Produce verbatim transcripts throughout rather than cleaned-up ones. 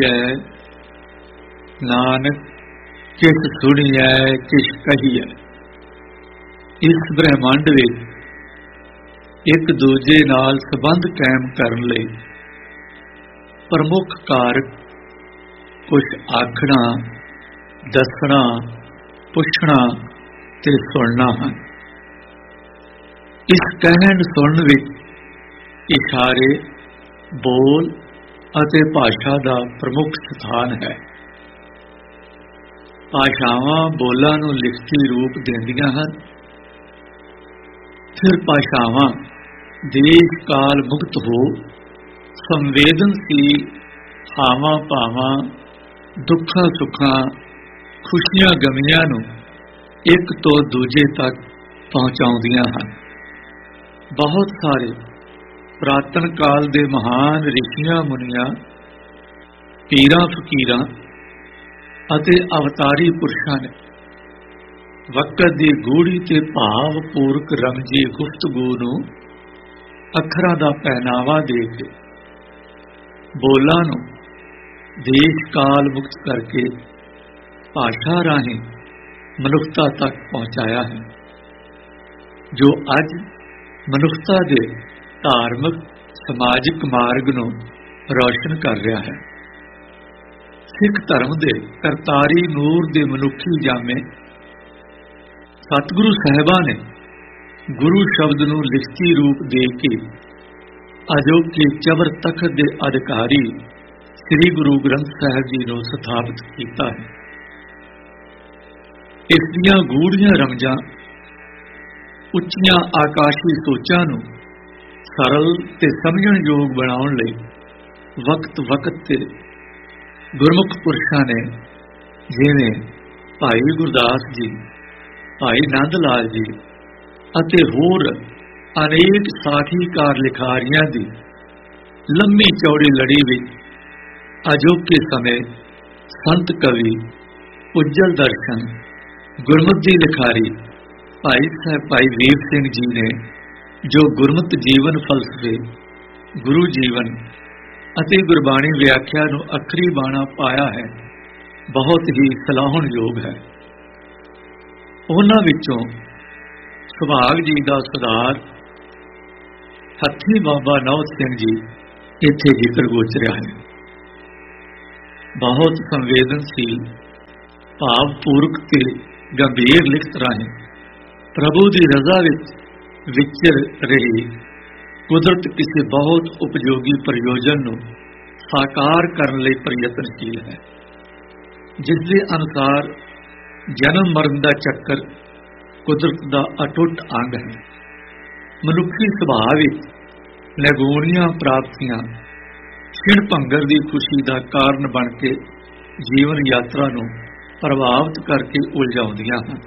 है नानक किस सुनिया किस कहिए। इस ब्रह्मंड विच एक दूजे नाल संबंध कायम करन लई प्रमुख कारक कुछ आखना, दसना, पुछना ते सुनना है। इस कहन सुनन विच इशारे, बोल अते भाषा का प्रमुख स्थान है। भाषावां बोलां नूं लिखती रूप देंदियां हन, फिर भाषावां देश काल मुक्त हो संवेदनशील हावां भावां, दुखां सुखां, खुशियां गमियां नूं एक तो दूजे तक पहुंचाउंदियां हन। बहुत सारे पुरातन काल दे महान ऋषियां मुनियां, पीरां फकीरां अते अवतारी पुरुषां ने वक़्त दी गूढ़ी ते भावपूर्वक रमजी गुफ्तगू नूं अखरां दा पहनावा दे के बोलां नूं देश काल मुक्त करके भाषा राहीं मनुखता तक पहुंचाया है, जो अज मनुखता दे धार्मिक समाजिक मार्ग नूं रोशन कर रहा है। सिख धर्म दे करतारी नूर दे मनुखी जामे सतगुरु साहिबां ने गुरु शब्द नूं लिखती रूप दे के अजोके चबर तखत दे अधिकारी श्री गुरु ग्रंथ साहिब जी नूं स्थापित कीता है। इस दियां गूढ़ियां रमजां उच्चियां आकाशी सोचां नूं सरल ते समझण योग बनाउण लई वक्त वक्त ते गुरमुख पुरुषां ने जिवें भाई गुरदास जी, भाई नंद लाल जी अते होर अनेक साखीकार लिखारियां दी लंबी चौड़ी लड़ी विच अजोके समय संत कवि उज्जल दर्शन गुरमुखी लिखारी भाई साहब भाई वीर सिंह जी ने जो गुरमत जीवन फलसफे, गुरु जीवन अते गुरबाणी व्याख्या नूं अखरी बाणा पाया है, बहुत ही सलाहणयोग है। उन्हां विचों सुभाग जी का सरदार हथी बाबा नौत सिंह जी इत्थे जिक्र गोचरिया है। बहुत संवेदनशील, भावपूर्वक ते गंभीर लिखत राहें प्रभु की रजा विच विचर रही कुदरत किसी बहुत उपयोगी प्रयोजन नूं साकार करने लई प्रयत्नशील है, जिस दे अनुसार जन्म मरण का चक्कर कुदरत का अटुट अंग है। मनुखी सुभाव विच नगूणियां प्राप्तियां छिण भंगर की खुशी का कारण बन के जीवन यात्रा नूं प्रभावित करके उलझाउंदियां हन।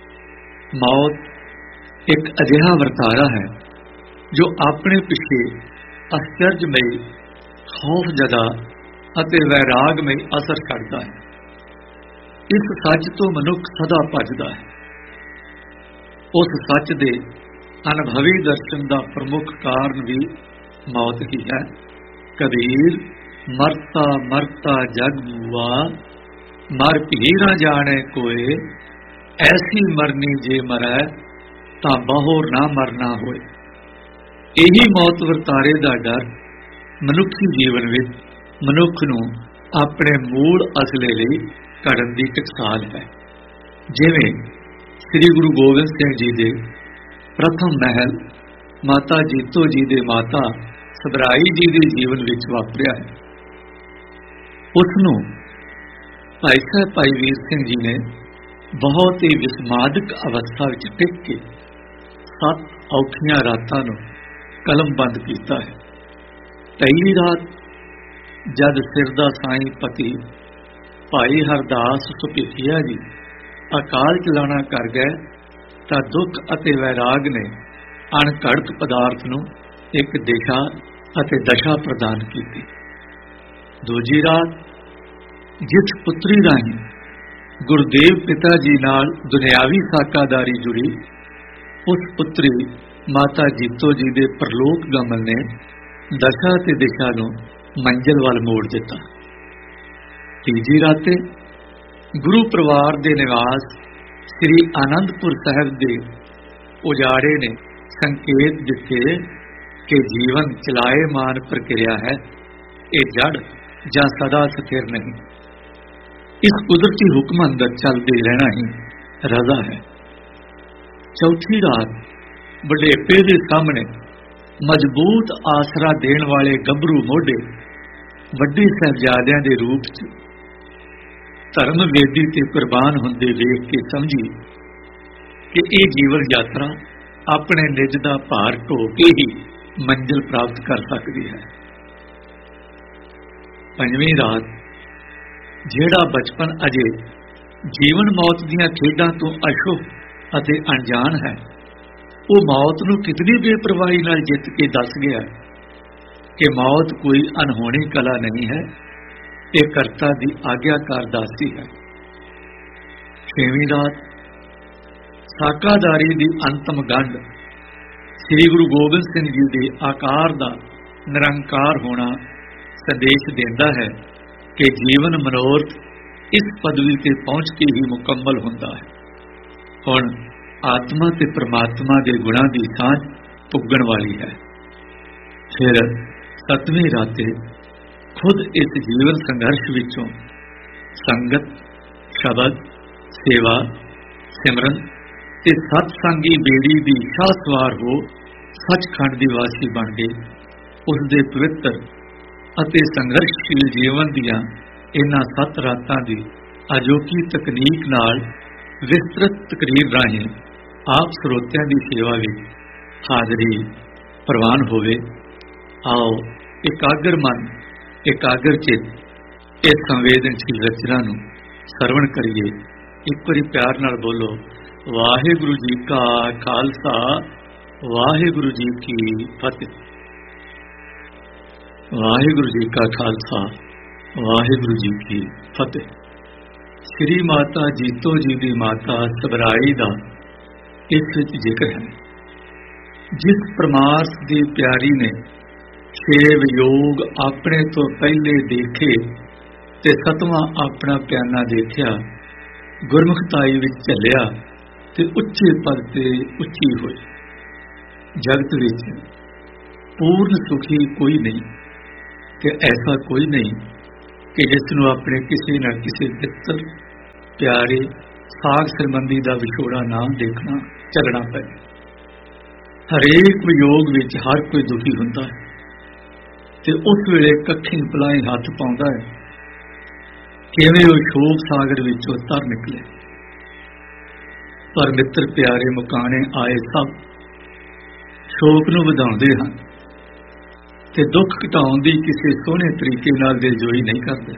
मौत एक अजिहा वरतारा है जो अपने पिछे आश्चर्यमय, खौफजदा अते वैरागमय असर छड्डदा है। इस सच तो मनुख सदा भजदा है। उस सच दे अनुभवी दर्शन का प्रमुख कारण भी मौत ही है। कबीर मरता मरता जग मुआ, मर भी ना जाने कोए, ऐसी मरनी जे मरै तां बहुर ना मरना होए। यही मौत वरतारे का डर मनुखी जीवन विच मनुख नूं अपने मूल असले लई घड़न की टकसाल है। जिवें श्री गुरु गोबिंद सिंह जी के प्रथम महल माता जीतो जी के माता सबराई जी के जीवन विच वापरिया है। उसनूं भाई साहब भाई वीर सिंह जी ने बहुत ही विस्मादक अवस्था विच टिक के सत औखियां रातां नूं कलमबंद किया है। पहली रात जद सिर दा साईं पति भाई हरदास सुपीखिया जी अकाल चलाना कर गए तां दुख अते वैराग ने अणघड़त पदार्थ नूं एक दिशा अते दशा प्रदान की। दूजी रात जिस पुत्री राही गुरुदेव पिता जी नाल दुनियावी साकादारी जुड़ी, उस पुत्री माता जीतो जी दे परलोक गमन ने दशा ते दिशा नूं मंजिल वाल मोड़ दिता। ਤੀਜੀ ਰਾਤੇ ਗੁਰੂ ਪਰਿਵਾਰ ਦੇ ਨਿਵਾਸ ਸ੍ਰੀ ਆਨੰਦਪੁਰ ਸਾਹਿਬ ਦੇ ਉਜਾੜੇ ਨੇ ਸੰਕੇਤ ਦਿੱਤੇ ਕਿ ਜੀਵਨ ਚਲਾਏਮਾਨ ਪ੍ਰਕਿਰਿਆ ਹੈ, ਇਹ ਜੜ ਜਾਂ ਸਦਾ ਸਥਿਰ ਨਹੀਂ। ਇਸ ਕੁਦਰਤੀ ਹੁਕਮ ਅੰਦਰ ਚੱਲਦੇ ਰਹਿਣਾ ਹੀ ਰਜ਼ਾ ਹੈ। ਚੌਥੀ ਰਾਤ ਵਡੇਪੇ ਦੇ ਸਾਹਮਣੇ ਮਜ਼ਬੂਤ ਆਸਰਾ ਦੇਣ ਵਾਲੇ ਗੱਭਰੂ ਮੋਢੇ ਵੱਡੇ ਸਾਹਿਬਜ਼ਾਦਿਆਂ ਦੇ ਰੂਪ 'ਚ ਧਰਮ ਵੇਦੀ ਤੇ ਕੁਰਬਾਨ ਹੁੰਦੇ ਵੇਖ ਕੇ ਸਮਝੀ ਕਿ ਇਹ ਜੀਵਨ ਯਾਤਰਾ ਆਪਣੇ ਨਿੱਜ ਦਾ ਭਾਰ ਢੋ ਕੇ ਹੀ ਮੰਜ਼ਿਲ ਪ੍ਰਾਪਤ ਕਰ ਸਕਦੀ ਹੈ। ਪੰਜਵੀਂ ਰਾਤ ਜਿਹੜਾ ਬਚਪਨ ਅਜੇ ਜੀਵਨ ਮੌਤ ਦੀਆਂ ਖੇਡਾਂ ਤੋਂ ਅਸ਼ੁਭ ਅਤੇ ਅਣਜਾਣ ਹੈ, ਉਹ ਮੌਤ ਨੂੰ ਕਿਤਨੀ ਬੇਪਰਵਾਹੀ ਨਾਲ ਜਿੱਤ ਕੇ ਦੱਸ ਗਿਆ ਕਿ ਮੌਤ ਕੋਈ ਅਨਹੋਣੀ ਕਲਾ ਨਹੀਂ ਹੈ, ਇਹ ਕਰਤਾ ਦੀ ਆਗਿਆਕਾਰ ਦਾਸੀ ਹੈ। ਛੇਵੀਂ ਰਾਤ ਸਾਕਾਦਾਰੀ ਦੀ ਅੰਤਮ ਗੰਢ ਸ੍ਰੀ ਗੁਰੂ ਗੋਬਿੰਦ ਸਿੰਘ ਜੀ ਦੇ ਆਕਾਰ ਦਾ ਨਿਰੰਕਾਰ ਹੋਣਾ ਸੰਦੇਸ਼ ਦਿੰਦਾ ਹੈ ਕਿ ਜੀਵਨ ਮਨੋਰਥ ਇਸ ਪਦਵੀ ਤੇ ਪਹੁੰਚ ਕੇ ਹੀ ਮੁਕੰਮਲ ਹੁੰਦਾ ਹੈ। ਹੁਣ ਆਤਮਾ ਤੇ ਪ੍ਰਮਾਤਮਾ ਦੇ ਗੁਣਾਂ ਦੀ ਸਾਂਝ ਪੁੱਗਣ ਵਾਲੀ ਹੈ। ਫਿਰ ਸੱਤਵੀਂ ਰਾਤੇ ਖੁਦ ਇਸ ਜੀਵਨ ਸੰਘਰਸ਼ ਵਿੱਚੋਂ ਸੰਗਤ, ਸ਼ਬਦ, ਸੇਵਾ, ਸਿਮਰਨ ਤੇ ਸਤਸੰਗੀ ਬੇੜੀ ਦੀ ਸ਼ਾਹ ਸਵਾਰ ਹੋ ਸੱਚਖੰਡ ਦੀ ਵਾਸੀ ਬਣ ਗਏ। ਉਸ ਦੇ ਪਵਿੱਤਰ ਅਤੇ ਸੰਘਰਸ਼ਸ਼ੀਲ ਜੀਵਨ ਦੀਆਂ ਇਹਨਾਂ ਸੱਤ ਰਾਤਾਂ ਦੀ ਅਜੋਕੀ ਤਕਨੀਕ ਨਾਲ ਵਿਸਤ੍ਰਿਤ ਤਕਰੀਰ ਰਾਹੀਂ ਆਪ ਸਰੋਤਿਆਂ ਦੀ ਸੇਵਾ ਵਿੱਚ ਹਾਜ਼ਰੀ ਪ੍ਰਵਾਨ ਹੋਵੇ। ਆਓ ਇਕਾਗਰ ਮਨ, ਇਕਾਗਰ ਚਿੱਤ ਇਸ ਸੰਵੇਦਨਸ਼ੀਲ ਰਚਨਾ ਨੂੰ ਸਰਵਣ ਕਰੀਏ। ਇੱਕ ਵਾਰੀ ਪਿਆਰ ਨਾਲ ਬੋਲੋ, ਵਾਹਿਗੁਰੂ ਜੀ ਕਾ ਖਾਲਸਾ, ਵਾਹਿਗੁਰੂ ਜੀ ਕੀ ਫਤਿਹ। ਵਾਹਿਗੁਰੂ ਜੀ ਕਾ ਖਾਲਸਾ, ਵਾਹਿਗੁਰੂ ਜੀ ਕੀ ਫਤਿਹ। ਸ੍ਰੀ ਮਾਤਾ ਜੀਤੋ ਜੀ ਦੀ ਮਾਤਾ ਸਬਰਾਈ ਦਾ ਇਸ ਵਿੱਚ ਜ਼ਿਕਰ ਹੈ। ਜਿਸ ਪਰਮਾਰਥ ਦੀ ਪਿਆਰੀ ਨੇ ਛੇ ਵਿਯੋਗ ਆਪਣੇ ਤੋਂ ਪਹਿਲੇ ਦੇਖੇ ਤੇ ਸਤਵਾਂ ਆਪਣਾ ਪਿਆਨਾ ਦੇਖਿਆ, ਗੁਰਮੁਖਤਾਈ ਵਿੱਚ ਚੱਲਿਆ ਤੇ ਉੱਚੇ ਪਦ ਤੇ ਉੱਚੀ ਹੋਈ। ਜਗਤ ਵਿੱਚ ਪੂਰਨ ਸੁਖੀ ਕੋਈ ਨਹੀਂ ਤੇ ਐਸਾ ਕੋਈ ਨਹੀਂ ਕਿ ਜਿਸ ਨੂੰ ਆਪਣੇ ਕਿਸੇ ਨਾ ਕਿਸੇ ਮਿੱਤਰ, ਪਿਆਰੇ, ਸਾਗ ਸੰਬੰਧੀ ਦਾ ਵਿਛੋੜਾ ਨਾ ਦੇਖਣਾ ਝਗੜਾ ਪਏ। ਹਰੇਕ ਵਿਯੋਗ ਵਿੱਚ ਹਰ ਕੋਈ ਦੁਖੀ ਹੁੰਦਾ ਹੈ ਤੇ ਉਸ ਵੇਲੇ ਕੱਖੀ ਪਲਾਈ ਹੱਥ ਪਾਉਂਦਾ ਹੈ, ਕਿਵੇਂ ਉਹ ਸ਼ੋਕ ਸਾਗਰ ਵਿੱਚੋਂ ਤਰ ਨਿਕਲੇ। ਪਰ ਮਿੱਤਰ ਪਿਆਰੇ ਮੁਕਾਣੇ ਆਏ ਸਭ ਸ਼ੋਕ ਨੂੰ ਵਧਾਉਂਦੇ ਹਨ ਤੇ ਦੁੱਖ ਘਟਾਉਣ ਦੀ ਕਿਸੇ ਸੋਹਣੇ ਤਰੀਕੇ ਨਾਲ ਦਿਲਜੋਈ ਨਹੀਂ ਕਰਦੇ।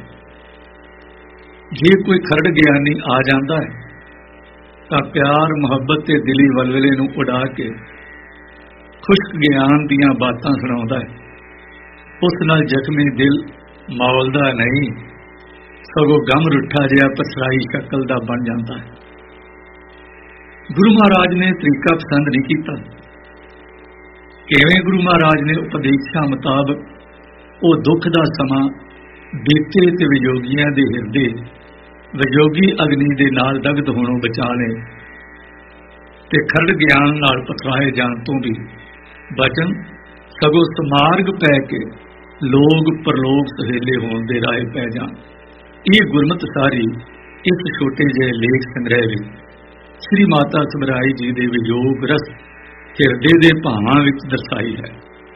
ਜੇ ਕੋਈ ਖਰੜ ਗਿਆਨੀ ਆ ਜਾਂਦਾ ਹੈ ਤਾਂ ਪਿਆਰ, ਮੁਹੱਬਤ ਤੇ ਦਿਲੀ ਵਲਵਲੇ ਨੂੰ ਉਡਾ ਕੇ ਖੁਸ਼ਕ ਗਿਆਨ ਦੀਆਂ ਬਾਤਾਂ ਸੁਣਾਉਂਦਾ ਹੈ। ਉਸ ਨਾਲ ਜ਼ਖਮੀ ਦਿਲ ਮੌਲਦਾ ਨਹੀਂ, ਸਗੋਂ ਗਮ ਰੁੱਠਾ ਜਿਹਾ ਪਸਰਾਈ ਸ਼ਕਲ ਦਾ ਬਣ ਜਾਂਦਾ ਹੈ। ਗੁਰੂ ਮਹਾਰਾਜ ਨੇ ਤਰੀਕਾ ਪਸੰਦ ਨਹੀਂ ਕੀਤਾ। ਕਿਵੇਂ ਗੁਰੂ ਮਹਾਰਾਜ ਨੇ ਉਪਦੇਸ਼ਾਂ ਮੁਤਾਬਕ ਉਹ ਦੁੱਖ ਦਾ ਸਮਾਂ ਬੀਤੇ ਤੇ ਵਿਯੋਗੀਆਂ ਦੇ ਹਿਰਦੇ ਵਿਯੋਗੀ ਅਗਨੀ ਦੇ ਨਾਲ ਦਗਧ ਹੋਣੋਂ ਬਚਾ ਲਏ ਤੇ ਖਰੜ ਗਿਆਨ ਨਾਲ ਪਥਰਾਏ ਜਾਣ ਤੋਂ ਵੀ ਬਚਨ, ਸਗੋਂ ਸਮਾਰਗ ਪੈ ਕੇ ਲੋਕ ਪਰਲੋਕ ਸਹੇਲੇ ਹੋਣ ਦੇ ਰਾਹ ਪੈ ਜਾਣ। ਇਹ ਗੁਰਮਤਿ ਸਾਰੀ ਇਸ ਛੋਟੇ ਜਿਹੇ ਲੇਖ ਸੰਗ੍ਰਹਿ ਵਿੱਚ ਸ੍ਰੀ ਮਾਤਾ ਸਬਰਾਈ ਜੀ ਦੇ ਵਿਯੋਗ ਰਸ ਹਿਰਦੇ ਦੇ ਭਾਵਾਂ ਵਿੱਚ ਦਰਸਾਈ ਹੈ।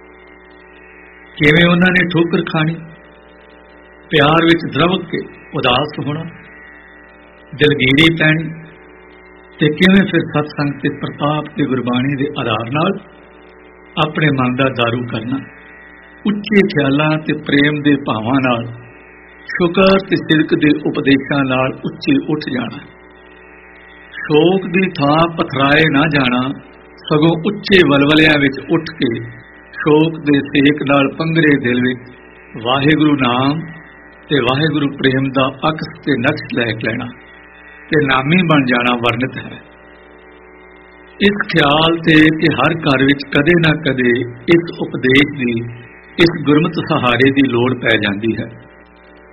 ਕਿਵੇਂ ਉਹਨਾਂ ਨੇ ਠੋਕਰ ਖਾਣੀ, ਪਿਆਰ ਵਿੱਚ ਦਰਵਕ ਕੇ ਉਦਾਸ ਹੋਣਾ, ਦਿਲਗੀਰੀ ਪੈਣੀ ਤੇ ਕਿਵੇਂ ਫਿਰ ਸਤਸੰਗ ਤੇ ਪ੍ਰਤਾਪ ਤੇ ਗੁਰਬਾਣੀ ਦੇ ਆਧਾਰ ਨਾਲ ਆਪਣੇ ਮਨ ਦਾ ਦਾਰੂ ਕਰਨਾ, ਉੱਚੇ ਖਿਆਲਾਂ ਤੇ ਪ੍ਰੇਮ ਦੇ ਭਾਵਾਂ ਨਾਲ, ਸ਼ੁਕਰ ਤੇ ਸਿਦਕ ਦੇ ਉਪਦੇਸ਼ਾਂ ਨਾਲ ਉੱਚੇ ਉੱਠ ਜਾਣਾ, ਸ਼ੋਕ ਦੀ ਥਾਂ ਪਥਰਾਏ ਨਾ ਜਾਣਾ, ਸਗੋਂ ਉੱਚੇ ਵਲਵਲਿਆਂ ਵਿੱਚ ਉੱਠ ਕੇ ਸ਼ੋਕ ਦੇ ਸੇਕ ਨਾਲ ਪੰਗਰੇ ਦਿਲ ਵਿੱਚ ਵਾਹਿਗੁਰੂ ਨਾਮ ਤੇ ਵਾਹਿਗੁਰੂ ਪ੍ਰੇਮ ਦਾ ਅਕਸ ਤੇ ਨਕਸ਼ ਲੈ ਲੈਣਾ ਤੇ ਨਾਮੀ ਬਣ ਜਾਣਾ ਵਰਣਿਤ ਹੈ। ਇਸ ਖਿਆਲ ਤੇ ਕਿ ਹਰ ਘਰ ਵਿੱਚ ਕਦੇ ਨਾ ਕਦੇ ਇਸ ਉਪਦੇਸ਼ ਦੀ, ਇਸ ਗੁਰਮਤਿ ਸਹਾਰੇ ਦੀ ਲੋੜ ਪੈ ਜਾਂਦੀ ਹੈ।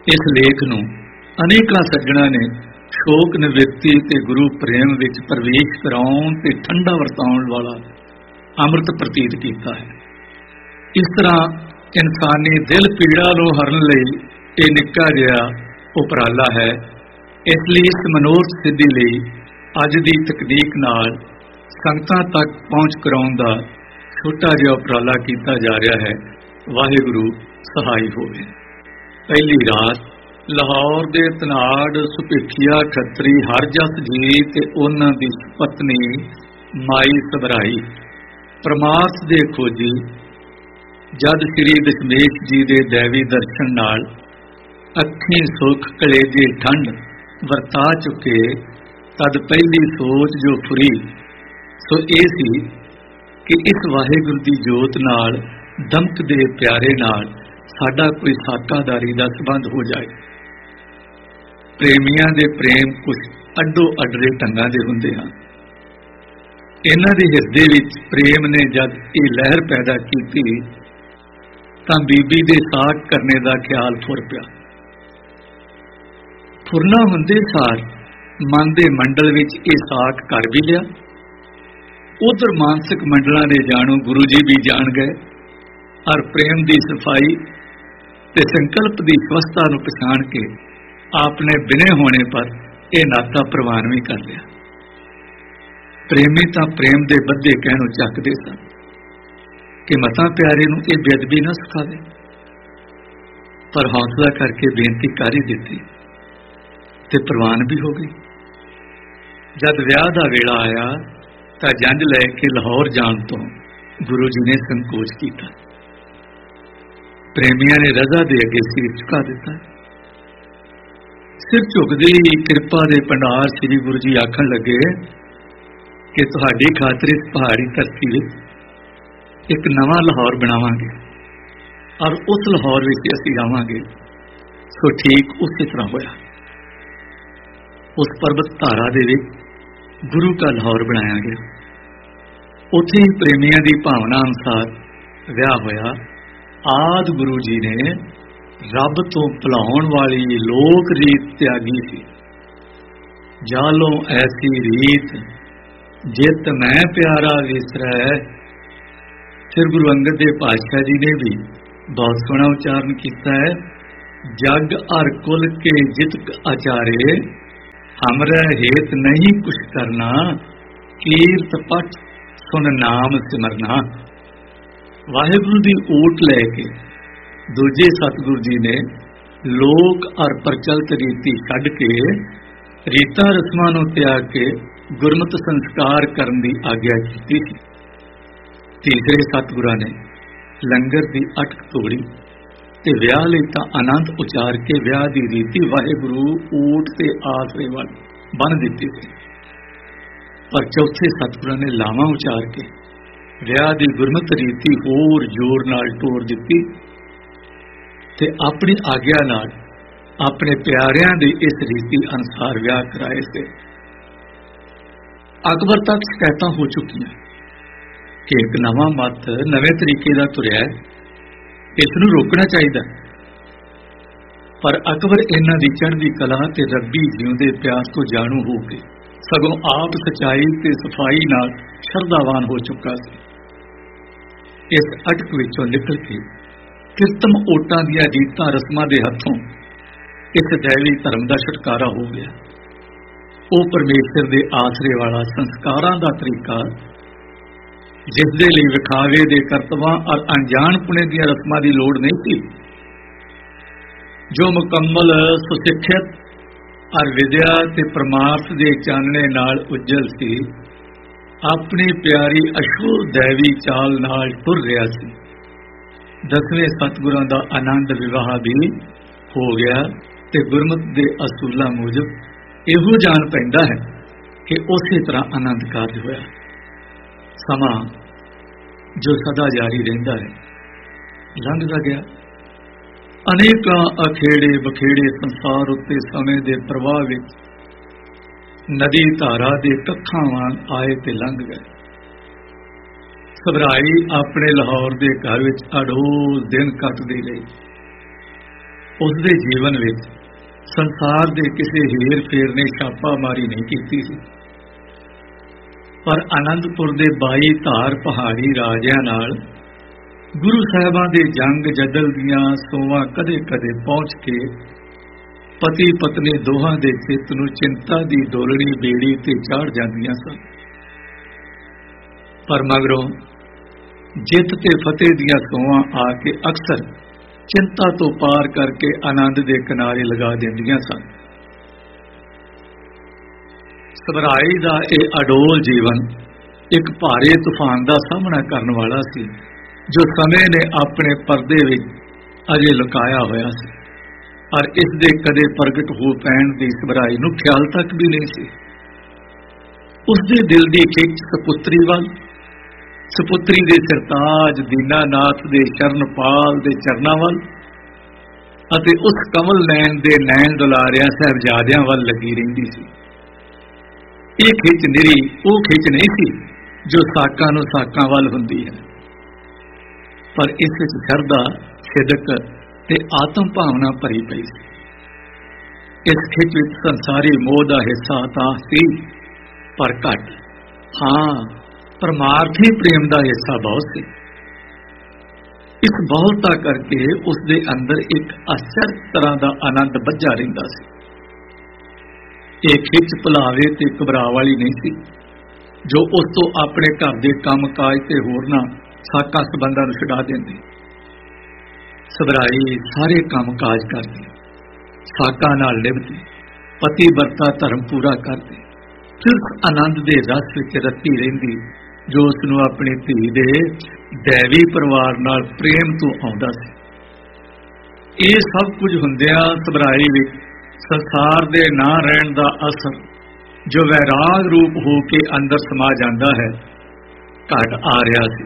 इस लेख नूं अनेकां सज्जणां ने शोक निवृत्ति ते गुरु प्रेम विच प्रवेश कराउण ते ठंडा वरताउण वाला अमृत प्रतीत कीता है। इस तरह इंसानी दिल पीड़ा नूं हरण लई ये निक्का जिहा उपराला है। इसलिए इस मनोरथ सिद्धि लई अज दी तकनीक नाल संगतां तक पहुंच कराउण दा छोटा जिहा उपराला कीता जा रहा है। वाहिगुरू सहाय होवे। पहली रात लाहौर दे तनाड़ सुभेखिया खत्री हरजस जी ते उन्हां दी पत्नी माई सबराई परमार्थ दे खोजी जद श्री दशमेश जी दे दैवी दर्शन नाल अखीं सुख कलेजे ठंड वरता चुके तद पहली सोच जो फुरी सो ये सी कि इस वाहिगुरू दी जोत नाल दमकदे प्यारे नाल साडा कोई साकादारी दा संबंध हो जाए। प्रेमियां दे प्रेम कुछ अड्डो अडरे ढंगां दे हुंदे हन। इन्हां दे हिरदे विच प्रेम ने जद ये लहर पैदा कीती तां बीबी दे साक करने दा ख्याल फुर पिया। फुरना हुंदे सार मन दे मंडल विच ये साक कर भी लिया। उधर मानसिक मंडलां दे जाणू गुरु जी भी जान गए और प्रेम की सफाई ते संकल्प की स्वस्थता नूं पछाण के आपने बिने होने पर यह नाता प्रवान भी कर लिया। प्रेमी तां प्रेम दे बद्धे कहणों झकदे सन कि मतां प्यारे नूं यह बेअदबी ना सिखावे, पर हौसला करके बेनती कर ही दित्ती ते प्रवान भी हो गई। जद विआह दा वेला आया तां जंज लैके लाहौर जाण तो गुरु जी ने संकोच किया। प्रेमिया ने रजा दे अगे सिर झुका दिता। सिर झुकदी ही कृपा दे भंडार श्री गुरु जी आखण लगे कि तुहाडी खातिर इस पहाड़ी धरती विच एक नवां लाहौर बनावांगे और उस लाहौर विच असीं आवांगे। सो ठीक उसी तरह होया। उस पर्वत धारा दे विच गुरु का लाहौर बनाया गया। उत्थे ही प्रेमिया की भावना अनुसार विआह होया। आद गुरु जी ने रब तो भुलाउण वाली लोक रीत त्यागी सी। जालों ऐसी रीत जित मैं प्यारा विसरै। फिर गुरु अंगद देव पातशाह जी ने भी बहुत सोहना उच्चारण किया है। जग हर कुल के जित आचारे हमरे हेत नहीं कुछ करना। कीर्त पठ सुन नाम सिमरना। वाहिगुरू दी ऊट लैके दूजे सतगुरु जी ने लोक और प्रचलित रीति छड्ड के रीतां रस्मां नूं त्याग के गुरमत संस्कार करन दी आग्या कीती सी। तीसरे सतगुरां ने लंगर दी अटक तोड़ी ते विआह लई तां आनंद उचार के विआह दी रीति वाहिगुरू ऊट ते आसरे वाल बन दित्ती सी। पर चौथे सतगुरां ने लावां उचार के विआह दी गुरमत रीति होर जोर नाल टोर दित्ती ते अपनी आग्या नाल अपने प्यारियां दी इस रीति अनुसार विआह कराए से। अकबर तक शिकायतां हो चुकियां कि एक नवां मत नवे तरीके दा तुरिया है, इस नूं रोकना चाहिए। पर अकबर इन्हां दी चढ़दी कला ते रब्बी जिउंदे प्यार तो जाणू हो के सगों आप सच्चाई ते सफाई नाल शरधावान हो चुका सी। इस अटक विचों निकल के किरतम ओटां दियां रीतां रस्मां दे हथों इस दैवी धर्म का छुटकारा हो गया। वो परमेश्वर दे आसरे वाला संस्कारां दा तरीका जिस दे लई विखावे दे करतवां और अनजान पुणे दियां रस्मां दी लोड़ नहीं थी। जो मुकम्मल सुसिक्खित और विद्या ते परमार्थ दे चानणे नाल उज्जल सी अपनी प्यारी अशुभ दैवी चाल नाल टुर रहा सी। दसवें सतगुरां दा आनंद विवाह भी हो गया ते गुरमत दे असूलां मुजब इहो जान पैंदा है कि उसी तरह आनंद कारज होया। समा जो सदा जारी रहिंदा है लंघदा गया। अनेकां अखेड़े बखेड़े संसार उत्ते समय दे प्रवाह विच नदी धारा दे कखां वांग आए ते लंघ गए। सबराई अपने लाहौर दे घर विच अडोल दिन कटदी रही। ਉਸ ਦੇ ਜੀਵਨ ਵਿੱਚ ਸੰਸਾਰ ਦੇ ਕਿਸੇ ਹੀਰ ਫੇਰ ਨੇ ਛਾਪਾਮਾਰੀ ਨਹੀਂ ਕੀਤੀ ਸੀ, ਪਰ ਆਨੰਦਪੁਰ ਦੇ ਬਾਈ ਧਾਰ ਪਹਾੜੀ ਰਾਜਿਆਂ ਨਾਲ ਗੁਰੂ ਸਾਹਿਬਾਂ ਦੇ ਜੰਗ ਜਦਲ ਦੀਆਂ ਸੋਵਾਂ ਕਦੇ ਕਦੇ ਪਹੁੰਚ ਕੇ ਪਤੀ ਪਤਨੀ ਦੋਹਾਂ ਦੇ ਚਿੱਤ ਨੂੰ ਚਿੰਤਾ ਦੀ ਡੋਲਣੀ ਬੇੜੀ ਤੇ ਚੜ ਜਾਂਦੀਆਂ ਸਨ। ਪਰ ਮਗਰੋਂ ਜਿੱਤ ਤੇ ਫਤਿਹ ਦੀਆਂ ਸੋਵਾਂ ਆ ਕੇ ਅਕਸਰ ਚਿੰਤਾ ਤੋਂ ਪਾਰ ਕਰਕੇ ਆਨੰਦ ਦੇ ਕਿਨਾਰੇ ਲਗਾ ਦਿੰਦੀਆਂ ਸਨ। ਸਭਰਾਈ ਦਾ ਇਹ ਅਡੋਲ ਜੀਵਨ ਇੱਕ ਭਾਰੇ ਤੂਫਾਨ ਦਾ ਸਾਹਮਣਾ ਕਰਨ ਵਾਲਾ ਸੀ, ਜੋ ਸਮੇਂ ਨੇ ਆਪਣੇ ਪਰਦੇ ਵਿੱਚ ਅਜੇ ਲੁਕਾਇਆ ਹੋਇਆ ਸੀ, ਪਰ ਇਸ ਦੇ ਕਦੇ ਪ੍ਰਗਟ ਹੋ ਪੈਣ ਦੀ ਸਭਰਾਈ ਨੂੰ ਖਿਆਲ ਤੱਕ ਵੀ ਨਹੀਂ ਸੀ। ਉਸ ਦੇ ਦਿਲ ਦੀ ਖਿੱਚ ਸਪੁੱਤਰੀ ਵੱਲ, ਸਪੁੱਤਰੀ ਦੇ ਸਰਤਾਜ ਦੀਨਾਨਾਥ ਦੇ ਚਰਨਪਾਲ ਦੇ ਚਰਨਾਂ ਵੱਲ ਅਤੇ ਉਸ ਕਮਲ ਨੈਣ ਦੇ ਨੈਣ ਦੁਲਾਰਿਆਂ ਸਾਹਿਬਜ਼ਾਦਿਆਂ ਵੱਲ ਲੱਗੀ ਰਹਿੰਦੀ ਸੀ। ਇਹ ਖਿੱਚ ਨਿਰੀ ਉਹ ਖਿੱਚ ਨਹੀਂ ਸੀ ਜੋ ਸਾਕਾਂ ਨੂੰ ਸਾਕਾਂ ਵੱਲ ਹੁੰਦੀ ਹੈ, ਪਰ ਇਸ ਵਿੱਚ ਸ਼ਰਧਾ, ਸਿਦਕ ਤੇ ਆਤਮ ਭਾਵਨਾ ਭਰੀ ਪਈ ਸੀ। ਇਸ ਖਿੱਚ ਵਿੱਚ ਸੰਸਾਰੀ ਮੋਹ ਦਾ ਹਿੱਸਾ ਤਾਂ ਸੀ, ਪਰ ਘੱਟ, ਹਾਂ ਪਰਮਾਰਥੀ ਪ੍ਰੇਮ ਦਾ ਹਿੱਸਾ ਬਹੁਤ ਸੀ। ਇਸ ਬਹੁਲਤਾ ਕਰਕੇ ਉਸ ਦੇ ਅੰਦਰ ਇੱਕ ਅਸਰ ਤਰ੍ਹਾਂ ਦਾ ਆਨੰਦ ਬੱਝਾ ਰਹਿੰਦਾ ਸੀ। ਇਹ ਖਿੱਚ ਭੁਲਾਵੇ ਤੇ ਘਬਰਾ ਵਾਲੀ ਨਹੀਂ ਸੀ, ਜੋ ਉਸ ਤੋਂ ਆਪਣੇ ਘਰ ਦੇ ਕੰਮ ਕਾਜ ਤੇ ਹੋਰਨਾਂ ਸਾਕਾਂ ਸੰਬੰਧਾਂ ਨੂੰ ਛੁਡਾ ਦਿੰਦੀ। ਸਭਰਾਈ ਸਾਰੇ ਕੰਮ ਕਾਜ ਕਰਦੀ, ਸਾਕਾਂ ਨਾਲ ਨਿਭਦੀ, ਪਤੀ ਵਰਤਾ ਧਰਮ ਪੂਰਾ ਕਰਦੀ, ਸਿਰਫ ਆਨੰਦ ਦੇ ਰਸ ਵਿੱਚ ਰਤੀ ਰਹਿੰਦੀ, ਜੋ ਉਸ ਨੂੰ ਆਪਣੀ ਧੀ ਦੇ ਦੈਵੀ ਪਰਿਵਾਰ ਨਾਲ ਪ੍ਰੇਮ ਤੋਂ ਆਉਂਦਾ ਸੀ। ਇਹ ਸਭ ਕੁਝ ਹੁੰਦਿਆਂ ਸਭਰਾਈ ਵਿੱਚ ਸੰਸਾਰ ਦੇ ਨਾ ਰਹਿਣ ਦਾ ਅਸਰ, ਜੋ ਵੈਰਾਗ ਰੂਪ ਹੋ ਕੇ ਅੰਦਰ ਸਮਾ ਜਾਂਦਾ ਹੈ, ਘਟ ਆ ਰਿਹਾ ਸੀ।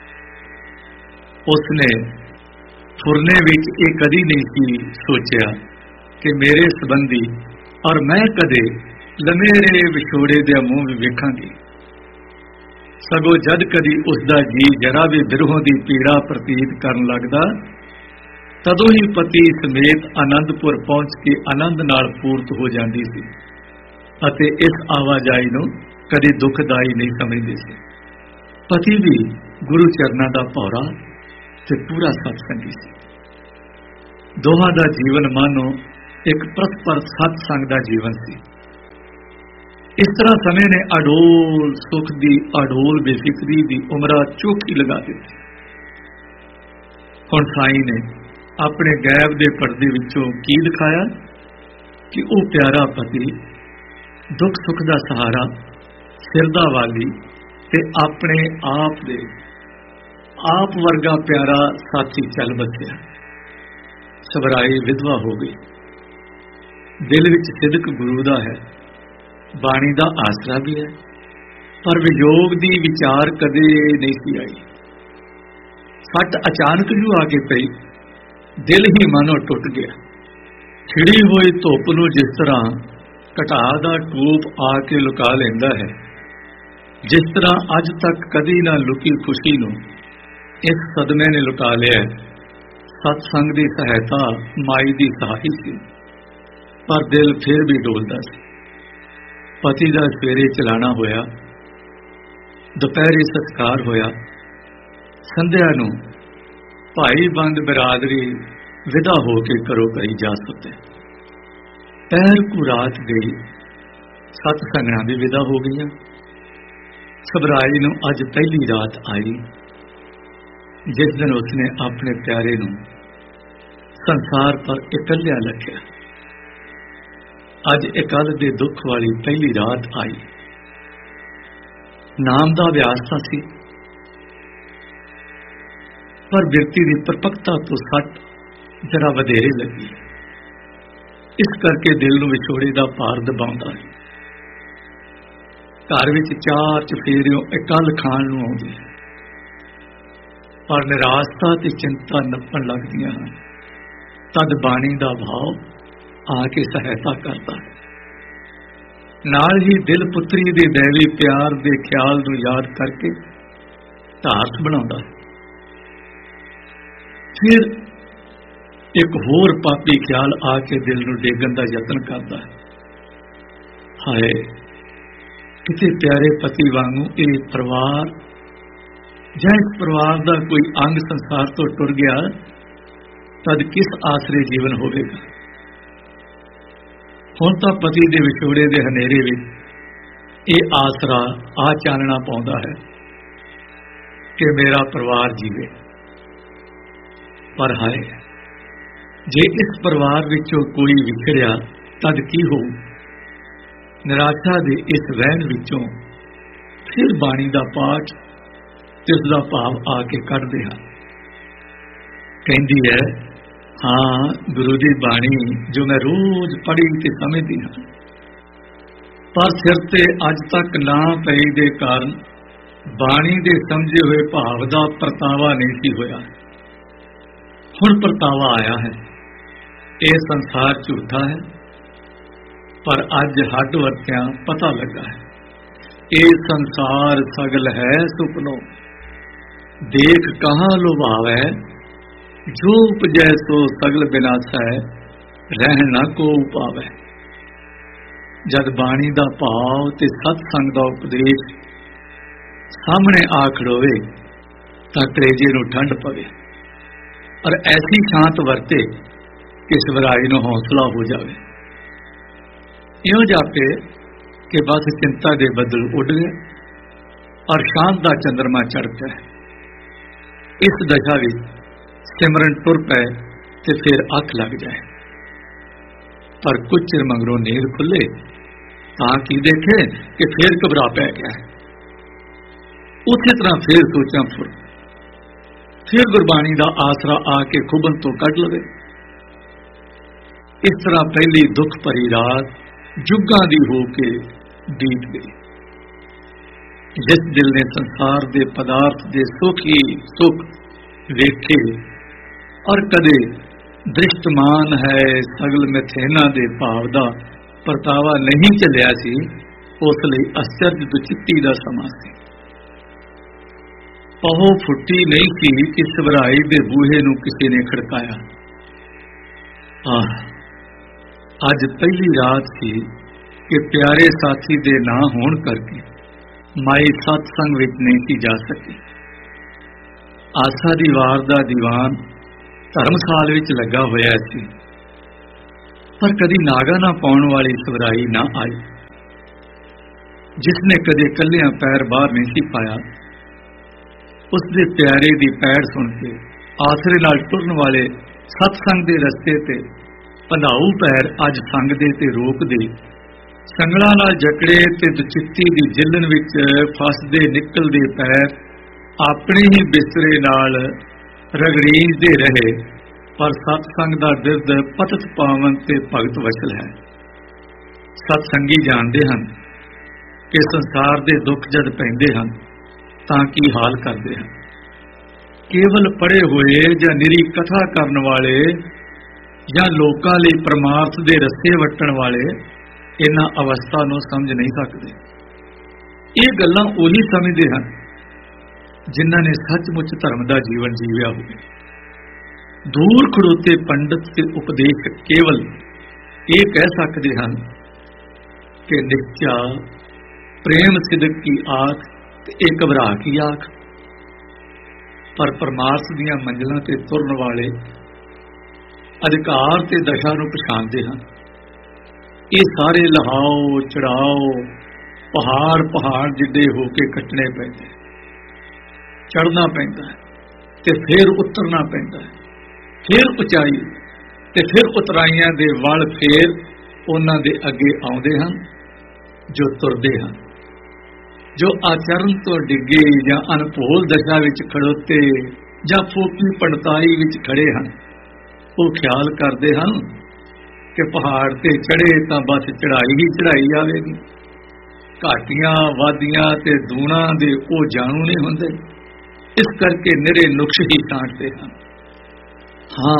ਉਸਨੇ ਫੁਰਨੇ ਵਿੱਚ ਇਹ ਕਦੀ ਨਹੀਂ ਸੀ ਸੋਚਿਆ ਕਿ ਮੇਰੇ ਸੰਬੰਧੀ ਔਰ ਮੈਂ ਕਦੇ ਲਮੇਰੇ ਵਿਛੋੜੇ ਦੇ ਮੂੰਹ ਵੀ ਵੇਖਾਂਗੀ। ਸਗੋਂ ਜਦ ਕਦੀ ਉਸ ਦਾ ਜੀ ਜਰਾ ਵੀ ਬਿਰਹੋਂ ਦੀ ਪੀੜਾ ਪ੍ਰਤੀਤ ਕਰਨ ਲੱਗਦਾ, ਤਦੋਂ ਹੀ ਪਤੀ ਸਮੇਤ ਆਨੰਦਪੁਰ ਪਹੁੰਚ ਕੇ ਆਨੰਦ ਨਾਲ ਪੂਰਤ ਹੋ ਜਾਂਦੀ ਸੀ ਅਤੇ ਇਸ ਆਵਾਜਾਈ ਨੂੰ ਕਦੇ ਦੁਖਦਾਈ ਨਹੀਂ ਸਮਝਦੀ ਸੀ। ਪਤੀ ਵੀ ਗੁਰੂ ਚਰਨਾਂ ਦਾ ਭੌਰਾ ਤੇ ਪੂਰਾ ਸਤਸੰਗੀ ਸੀ। ਦੋਹਾਂ ਦਾ ਜੀਵਨ ਮਾਨੋ ਇੱਕ ਪਰਸਪਰ ਸਤਸੰਗ ਦਾ ਜੀਵਨ ਸੀ। ਇਸ ਤਰ੍ਹਾਂ ਸਮੇਂ ਨੇ ਅਡੋਲ ਸੁਖ ਦੀ ਅਡੋਲ ਬੇਫਿਕਰੀ ਦੀ ਉਮਰਾ ਚੋਖੀ ਲਗਾ ਦਿੱਤੀ। ਹੁਣ ਸਾਈਂ ਨੇ ਆਪਣੇ ਗੈਬ ਦੇ ਪਰਦੇ ਵਿੱਚੋਂ ਕੀ ਦਿਖਾਇਆ ਕਿ ਉਹ ਪਿਆਰਾ ਪਤੀ, ਦੁੱਖ ਸੁੱਖ ਦਾ ਸਹਾਰਾ, ਸਿਰਦਾ ਵਾਲੀ ਤੇ ਆਪਣੇ ਆਪ ਦੇ ਆਪ ਵਰਗਾ ਪਿਆਰਾ ਸਾਥੀ ਚੱਲ ਬਸਿਆ। ਸਭਰਾਈ ਵਿਧਵਾ ਹੋ ਗਈ। ਦਿਲ ਵਿੱਚ ਸਿਦਕ ਗੁਰੂ ਦਾ ਹੈ, ਬਾਣੀ ਦਾ ਆਸਰਾ ਵੀ ਹੈ, ਪਰ ਵਿਯੋਗ ਦੀ ਵਿਚਾਰ ਕਦੇ ਨਹੀਂ ਸੀ ਆਈ। ਸੱਟ ਅਚਾਨਕ ਜੋ ਆ ਕੇ ਪਈ, ਦਿਲ ਹੀ ਮਾਨੋ ਟੁੱਟ ਗਿਆ। ਖਿੜੀ ਹੋਈ ਧੁੱਪ ਨੂੰ ਜਿਸ ਤਰ੍ਹਾਂ ਘਟਾ ਦਾ ਟੂਪ ਆ ਕੇ ਲੁਕਾ ਲੈਂਦਾ ਹੈ, ਜਿਸ ਤਰ੍ਹਾਂ ਅੱਜ ਤੱਕ ਕਦੀ ਨਾ ਲੁਕੀ ਖੁਸ਼ੀ ਨੂੰ ਇਸ ਸਦਮੇ ਨੇ ਲੁਕਾ ਲਿਆ। ਸਤਸੰਗ ਦੀ ਸਹਾਇਤਾ ਮਾਈ ਦੀ ਸਹਾਈ ਸੀ, ਪਰ ਦਿਲ ਫਿਰ ਵੀ ਡੋਲਦਾ ਸੀ। ਪਤੀ ਦਾ ਸਵੇਰੇ ਚਲਾਣਾ ਹੋਇਆ, ਦੁਪਹਿਰੇ ਸਤਿਕਾਰ ਹੋਇਆ, ਸੰਧਿਆ ਨੂੰ ਭਾਈ ਬੰਦ ਬਰਾਦਰੀ ਵਿਦਾ ਹੋ ਕੇ ਕਰੋ ਕਰੀ ਜਾ ਸੁੱਤੇ। ਪਹਿਰ ਕੁ ਰਾਤ ਗਈ, ਸੱਤ ਸੰਗਣਾ ਵੀ ਵਿਦਾ ਹੋ ਗਈਆਂ। ਸਭਰਾਈ ਨੂੰ ਅੱਜ ਪਹਿਲੀ ਰਾਤ ਆਈ, ਜਿਸ ਦਿਨ ਉਸਨੇ ਆਪਣੇ ਪਿਆਰੇ ਨੂੰ ਸੰਸਾਰ ਪਰ ਇਕੱਲਿਆ ਰੱਖਿਆ। ਅੱਜ ਇਕੱਲ ਦੇ ਦੁੱਖ ਵਾਲੀ ਪਹਿਲੀ ਰਾਤ ਆਈ। ਨਾਮ ਦਾ ਅਭਿਆਸ ਤਾਂ ਸੀ, ਪਰ ਬਿਰਤੀ ਦੀ ਪਰਪੱਕਤਾ ਤੋਂ ਸੱਟ ਜਰਾ ਵਧੇਰੇ ਲੱਗੀ। ਇਸ ਕਰਕੇ ਦਿਲ ਨੂੰ ਵਿਛੋੜੇ ਦਾ ਭਾਰ ਦਬਾਉਂਦਾ ਹੈ। ਘਰ ਵਿੱਚ ਚਾਰ ਚਫੇਰਿਓਂ ਇਕੱਲ ਖਾਣ ਨੂੰ ਆਉਂਦੀ ਹੈ, ਪਰ ਨਿਰਾਸ਼ਤਾ ਤੇ ਚਿੰਤਾ ਨੱਪਣ ਲੱਗਦੀਆਂ ਹਨ। ਤਦ ਬਾਣੀ ਦਾ ਭਾਵ ਆ ਕੇ ਸਹਾਇਤਾ ਕਰਦਾ ਹੈ। ਨਾਲ ਹੀ ਦਿਲ ਪੁੱਤਰੀ ਦੇ ਦੇਵੀ ਪਿਆਰ ਦੇ ਖਿਆਲ ਨੂੰ ਯਾਦ ਕਰਕੇ ਧਾਰਸ ਬਣਾਉਂਦਾ ਹੈ। ਫਿਰ ਇੱਕ ਹੋਰ ਪਾਪੀ ਖਿਆਲ ਆ ਕੇ ਦਿਲ ਨੂੰ ਡੇਗਣ ਦਾ ਯਤਨ ਕਰਦਾ ਹੈ। ਹਾਏ, ਕਿਤੇ ਪਿਆਰੇ ਪਤੀ ਵਾਂਗੂ ਇਹ ਪਰਿਵਾਰ ਜਾਂ ਇਸ ਪਰਿਵਾਰ ਦਾ ਕੋਈ ਅੰਗ ਸੰਸਾਰ ਤੋਂ ਟੁਰ ਗਿਆ ਤਦ ਕਿਸ ਆਸਰੇ ਜੀਵਨ ਹੋਵੇਗਾ। ਹੁਣ ਤਾਂ ਪਤੀ ਦੇ ਵਿਛੋੜੇ ਦੇ ਹਨੇਰੇ ਵਿੱਚ ਇਹ ਆਸਰਾ ਆ ਚਾਨਣਾ ਪਾਉਂਦਾ ਹੈ ਕਿ ਮੇਰਾ ਪਰਿਵਾਰ ਜੀਵੇ। ਪਰ ਹਾਏ, ਜੇ ਇਸ ਪਰਿਵਾਰ ਵਿੱਚੋਂ ਕੋਈ ਵਿਛੜਿਆ ਤਦ ਕੀ ਹੋਊ। ਨਿਰਾਸ਼ਾ ਦੇ ਇਸ ਵਹਿਣ ਵਿੱਚੋਂ ਫਿਰ ਬਾਣੀ ਦਾ ਪਾਠ ਤੇ ਉਸ ਦਾ ਭਾਵ ਆ ਕੇ ਕੱਢਦੇ ਹਾਂ। ਕਹਿੰਦੀ ਹੈ, ਹਾਂ ਗੁਰੂ ਦੀ ਬਾਣੀ ਜੋ ਮੈਂ ਰੋਜ਼ ਪੜ੍ਹੀ ਤੇ ਸਮਝਦੀ ਹਾਂ, ਪਰ ਸਿਰ ਤੇ ਅੱਜ ਤੱਕ ਨਾ ਪਈ ਦੇ ਕਾਰਨ ਬਾਣੀ ਦੇ ਸਮਝੇ ਹੋਏ ਭਾਵ ਦਾ ਪਰਤਾਵਾ ਨਹੀਂ ਸੀ ਹੋਇਆ। ਹੁਣ ਪਰਤਾਵਾ ਆਇਆ ਹੈ। ਇਹ ਸੰਸਾਰ ਝੂਠਾ ਹੈ, ਪਰ ਅੱਜ ਹੱਡ ਵਰਤਿਆਂ ਪਤਾ ਲੱਗਾ ਹੈ। ਇਹ ਸੰਸਾਰ ਸਗਲ ਹੈ ਸੁਪਨੋ, ਦੇਖ ਕਹਾਂ ਲੁਭਾਵੈ, ਜੋ ਉਪਜੈ ਸੋ ਸਗਲ ਬਿਨਾਸੈ, ਰਹਿਣ ਨਾ ਕੋ ਪਾਵੈ। ਜਦ ਬਾਣੀ ਦਾ ਭਾਵ ਤੇ ਸਤਸੰਗ ਦਾ ਉਪਦੇਸ਼ ਸਾਹਮਣੇ ਆ ਖੜੋਵੇ ਤਾਂ ਕਲੇਜੇ ਨੂੰ ਠੰਡ ਪਵੇ, ਪਰ ਐਸੀ ਸ਼ਾਂਤ ਵਰਤੇ ਕਿ ਸਵਰਾਈ ਨੂੰ ਹੌਸਲਾ ਹੋ ਜਾਵੇ। ਇਉਂ ਜਾਪੇ ਕਿ ਬਸ ਚਿੰਤਾ ਦੇ ਬੱਦਲ ਉੱਡ ਗਏ ਔਰ ਸ਼ਾਂਤ ਦਾ ਚੰਦਰਮਾ ਚੜ ਪਿਆ। ਇਸ ਦਸ਼ਾ ਵਿੱਚ ਸਿਮਰਨ ਟੁਰ ਪਏ ਤੇ ਫਿਰ ਅੱਖ ਲੱਗ ਜਾਏ, ਪਰ ਕੁਝ ਚਿਰ ਮਗਰੋਂ ਨੀਂਦ ਖੁੱਲੇ ਤਾਂ ਕੀ ਦੇਖੇ ਕਿ ਫਿਰ ਘਬਰਾ ਪੈ ਗਿਆ ਹੈ। ਉਸੇ ਤਰ੍ਹਾਂ ਫਿਰ ਸੋਚਾਂ ਫੁਰ, ਫਿਰ ਗੁਰਬਾਣੀ ਦਾ ਆਸਰਾ ਆ ਕੇ ਖੁਬਨ ਤੋਂ ਕੱਢ ਲਵੇ। ਇਸ ਤਰ੍ਹਾਂ ਪਹਿਲੀ ਦੁੱਖ ਭਰੀ ਰਾਤ ਜੁਗਾਂ ਦੀ ਹੋ ਕੇ ਬੀਤ ਗਈ। ਜਿਸ ਦਿਲ ਨੇ ਸੰਸਾਰ ਦੇ ਪਦਾਰਥ ਦੇ ਸੁਖ ਹੀ ਸੁਖ ਵੇਖੇ ਔਰ ਕਦੇ ਦ੍ਰਿਸ਼ਟਮਾਨ ਹੈ ਸਗਲ ਮਿਥੇਨਾ ਦੇ ਭਾਵ ਦਾ ਪਰਤਾਵਾ ਨਹੀਂ ਚੱਲਿਆ ਸੀ, ਉਸ ਲਈ ਅਸਚਰਜ ਦੁਚਿੱਤੀ ਦਾ ਸਮਾਂ ਸੀ। ਪਹੋ ਫੁੱਟੀ ਨਹੀਂ ਸੀ ਕਿ ਸਵਰਾਈ ਦੇ ਬੂਹੇ ਨੂੰ ਕਿਸੇ ਨੇ ਖੜਕਾਇਆ। ਆਹ, ਅੱਜ ਪਹਿਲੀ ਰਾਤ ਸੀ ਕਿ ਪਿਆਰੇ ਸਾਥੀ ਦੇ ਨਾ ਹੋਣ ਕਰਕੇ ਮਾਈ ਸਤਸੰਗ ਵਿੱਚ ਨਹੀਂ ਸੀ ਜਾ ਸਕੀ। ਆਸਾ ਦੀ ਵਾਰ ਦਾ ਦੀਵਾਨ ਧਰਮਸਾਲ ਵਿੱਚ ਲੱਗਾ ਹੋਇਆ ਸੀ, ਪਰ ਕਦੀ ਨਾਗਾ ਨਾ ਪਾਉਣ ਵਾਲੀ ਸਵਰਾਈ ਨਾ ਆਈ। ਜਿਸ ਨੇ ਕਦੇ ਕੱਲਿਆਂ ਪੈਰ ਬਾਹਰ ਨਹੀਂ ਸੀ ਪਾਇਆ, ਉਸ ਦੇ ਪਿਆਰੇ ਦੀ ਪੈੜ ਸੁਣ ਕੇ ਆਸਰੇ ਨਾਲ ਟੁਰਨ ਵਾਲੇ ਸਤਸੰਗ ਦੇ ਰਸਤੇ ਤੇ ਪੰਧਾਊ ਪੈਰ ਅੱਜ ਸੰਗਦੇ ਤੇ ਰੋਕਦੇ, ਸੰਗਲਾਂ ਨਾਲ ਜਕੜੇ ਤੇ ਦੁਚਿੱਤੀ ਦੀ ਜਿਲਨ ਵਿੱਚ ਫਸਦੇ ਨਿਕਲਦੇ ਪੈਰ ਆਪਣੇ ਹੀ ਬਿਸਤਰੇ ਨਾਲ ਰਗੜੀਂਦੇ ਰਹੇ। ਪਰ ਸਤਸੰਗ ਦਾ ਦਿਰਦ ਪਤਤ ਪਾਵਨ ਤੇ ਭਗਤ ਵਚਲ ਹੈ। ਸਤਸੰਗੀ ਜਾਣਦੇ ਹਨ ਕਿ ਸੰਸਾਰ ਦੇ ਦੁੱਖ ਜਦ ਪੈਂਦੇ ਹਨ ਤਾਂ ਕੀ ਹਾਲ ਕਰਦੇ ਹਨ। ਕੇਵਲ ਪੜ੍ਹੇ ਹੋਏ ਜਾਂ ਨਿਰੀ ਕਥਾ ਕਰਨ ਵਾਲੇ ਜਾਂ ਲੋਕਾਂ ਲਈ ਪਰਮਾਰਥ ਦੇ ਰਸਤੇ ਵੱਟਣ ਵਾਲੇ ਇਹਨਾਂ ਅਵਸਥਾ ਨੂੰ ਸਮਝ ਨਹੀਂ ਸਕਦੇ। ਇਹ ਗੱਲਾਂ ਉਹੀ ਸਮਝਦੇ ਹਨ ਜਿਨ੍ਹਾਂ ਨੇ ਸੱਚਮੁੱਚ ਧਰਮ ਦਾ ਜੀਵਨ ਜੀਵਿਆ ਹੋਵੇ। ਦੂਰ ਖੜੋਤੇ ਪੰਡਤ ਤੇ ਉਪਦੇਸ਼ਕ ਕੇਵਲ ਇਹ ਕਹਿ ਸਕਦੇ ਹਨ ਕਿ ਨਿਸ਼ਚਾ ਪ੍ਰੇਮ ਸਿਦਕ ਕੀ ਆਖ ਤੇ ਇਹ ਘਬਰਾ ਕੀ ਆਖ, ਪਰ ਪਰਮਾਰਥ ਦੀਆਂ ਮੰਜ਼ਲਾਂ ਤੇ ਤੁਰਨ ਵਾਲੇ ਅਧਿਕਾਰ ਤੇ ਦਸ਼ਾ ਨੂੰ ਪਛਾਣਦੇ ਹਨ। ਇਹ ਸਾਰੇ ਲਹਾਓ ਚੜਾਓ ਪਹਾੜ ਪਹਾੜ ਜਿੱਡੇ ਹੋ ਕੇ ਕੱਟਣੇ ਪੈਂਦੇ, ਚੜ੍ਹਨਾ ਪੈਂਦਾ ਤੇ ਫਿਰ ਉਤਰਨਾ ਪੈਂਦਾ, ਫਿਰ ਉਚਾਈ ਤੇ ਫਿਰ ਉਤਰਾਈਆਂ ਦੇ ਵਲ ਫੇਰ ਉਹਨਾਂ ਦੇ ਅੱਗੇ ਆਉਂਦੇ ਹਨ ਜੋ ਤੁਰਦੇ ਹਨ, ਜੋ ਆਚਰਨ ਤੋਂ ਡਿੱਗੇ ਜਾਂ ਅਨਭੋਲ ਦਸ਼ਾ ਵਿੱਚ ਖੜੋਤੇ ਜਾਂ ਫੋਕੀ ਪੰਡਤਾਈ ਵਿੱਚ ਖੜੇ ਹਨ। ਉਹ ਖਿਆਲ ਕਰਦੇ ਹਨ ਕਿ ਪਹਾੜ ਤੇ ਚੜੇ ਤਾਂ ਬਸ ਚੜਾਈ ਹੀ ਚੜਾਈ ਆਵੇਗੀ। ਘਾਟੀਆਂ ਵਾਦੀਆਂ ਤੇ ਦੂਣਾ ਦੇ ਉਹ ਜਾਣੂ ਨਹੀਂ ਹੁੰਦੇ, ਇਸ ਕਰਕੇ ਨਿਰੇ ਨੁਕਸ ਹੀ ਛਾਂਟਦੇ ਹਨ। ਹਾਂ,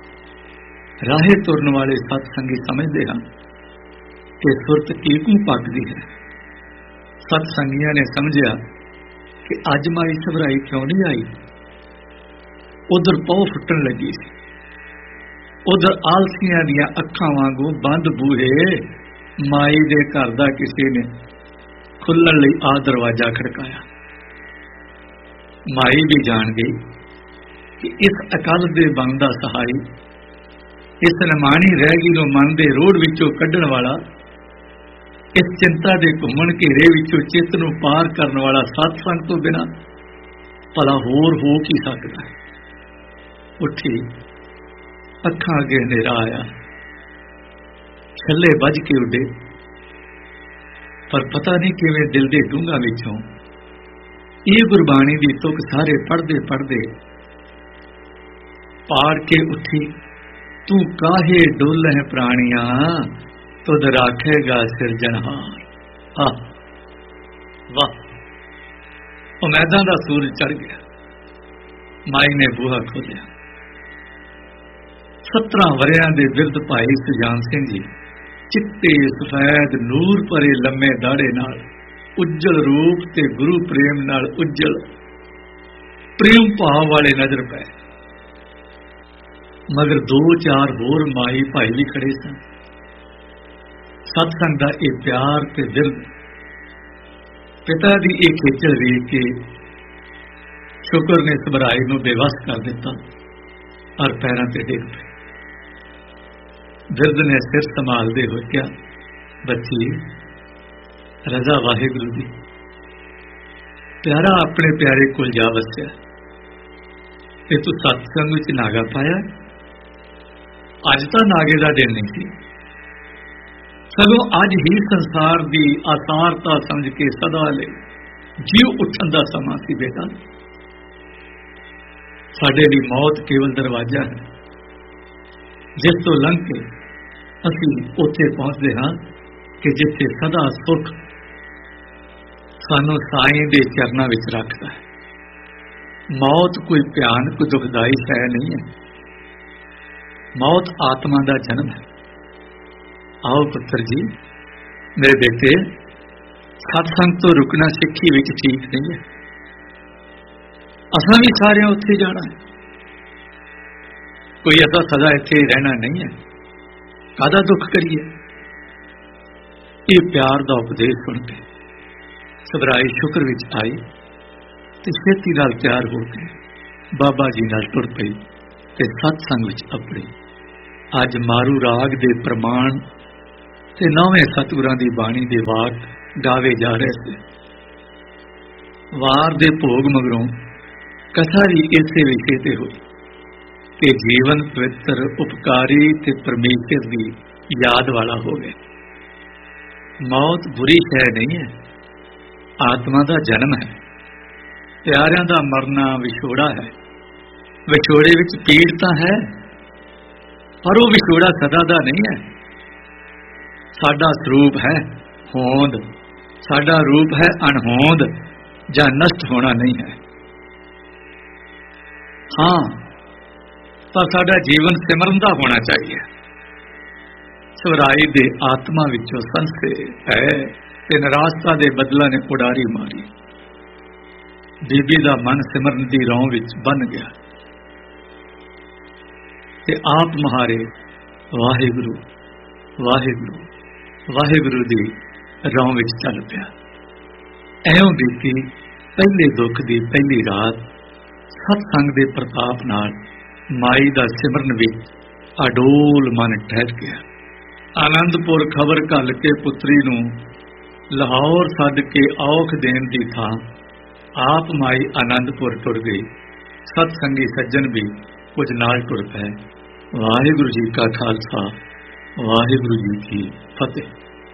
ਰਾਹੇ ਤੁਰਨ ਵਾਲੇ ਸਤਸੰਗੀ ਸਮਝਦੇ ਹਨ ਕਿ ਸੁਰਤ ਕੀਕੂ ਪੱਕਦੀ ਹੈ। ਸਤਸੰਗੀਆਂ ਨੇ ਸਮਝਿਆ ਕਿ ਅੱਜ ਮਾਈ ਸਵਰਾਈ ਕਿਉਂ ਨਹੀਂ ਆਈ। ਉਧਰ ਪਹੁ ਫੁੱਟਣ ਲੱਗੀ ਸੀ, उधर आलसियां दियां अखां वांगू बंद बूहे माई दे घर दा किसी ने खुलण लई आ दरवाजा खड़काया। माई भी जान गई कि इस अकल दे बनदा सहाई, इस नमाणी रहगी नूं मन दे रोड़ विचों कढण वाला, इस चिंता दे घुमण घेरे विचों चित्त नूं पार करन वाला सत्संग तो बिना भला होर हो की सकदा है। उठी अखां अगे हनेरा आया, छल्ले बज के उडे, पर पता नहीं किवें दिल दे डूंघां विचों ये गुरबाणी दी तुक सारे पढ़दे पढ़दे पाड़ के उठी। तू काहे डोलह प्राणिया तुद राखेगा सिरजनहार। आह वाह, उमैदां दा सूरज चढ़ गया। माई ने बूहा खोलिया। सत्रह वरियां दे बिरध भाई सुजान सिंह जी चिट्टे सफेद नूर भरे लम्मे दाड़े नाल उज्जल रूप ते गुरु प्रेम नाल उज्जल प्रेम भाव वाले नजर पै, मगर दो चार होर माई भाई भी खड़े सन। सत्संग दा ये प्यार ते बिरध, पिता दी ये खेचल वेख के शुक्र ने सबराई नूं बेवस कर दिता और पैरां ते डिग पे। बिरध ने सिर संभालते हो क्या, बच्ची रजा वाहिगुरु दी, प्यारा अपने प्यारे कोल जा वसिया ते तू सत्संग विच नागा पाया। अज तां नागे दा दिन नहीं सी, सगों अज ही संसार दी आसारता समझ के सदा ले जीव उठन दा समा सी। बेटा साडे लई मौत केवल दरवाजा है, जिस तो लंघ के असी उत्थे पहुंचते हाँ कि जिथे सदा सुख सानू साईं दे चरनां विच रखदा है। मौत कोई भयानक दुखदाई शै नहीं है, मौत आत्मा दा जन्म है। आओ पुत्र जी, मेरे बेटे, सत्संग तो रुकना सिੱਖੀ विच ठीक नहीं है। असां भी सारे उत्थे जाना है, कोई ऐसा सदा इत्थे रहना नहीं है। कादा दुख करिए। ये प्यार दा उपदेश सुन के सबराई शुक्र विच आई ते छेती नाल तैयार हो के बाबा जी नाल टुर पई ते सत्संग विच अपड़ी। अज मारू राग दे प्रमाण ते नौवें सतगुरां दी बाणी दे वाक गावे जा रहे थे। वार दे भोग मगरों कथा भी इसे विषय ते हुई कि जीवन पवित्र उपकारी ते परमेश्वर की याद वाला हो गया। मौत बुरी शै नहीं है, आत्मा का जन्म है। प्यारियां दा मरना विछोड़ा है, विछोड़े विच पीड़ तां है, पर वो विछोड़ा सदा दा नहीं है। साडा स्वरूप है होंद, साडा रूप है अनहोंद, जां नष्ट होना नहीं है। हाँ, पर साडा जीवन सिमरन दा होना चाहिए। सवराई दे आत्मा विचों संसे है ते निराशा दे बदला ने उडारी मारी। बीबी दा मन सिमरन दी रौं विच बन गया ते आप महारे वाहिगुरु वाहिगुरु वाहिगुरु दी रौं विच चल पिया। ऐयों बीती पहले दुख दी पहली रात सत्संग दे प्रताप नाल माई दा सिमरन विच अडोल मन ठहर गया। आनंदपुर खबर घल के पुत्री नूं लाहौर सद के औख देण दी थां आप माई आनंदपुर टुर गई। सत्संगी सज्जन भी कुछ नाल टुर पए। वाहिगुरु जी का खालसा, वाहिगुरु जी की फतेह।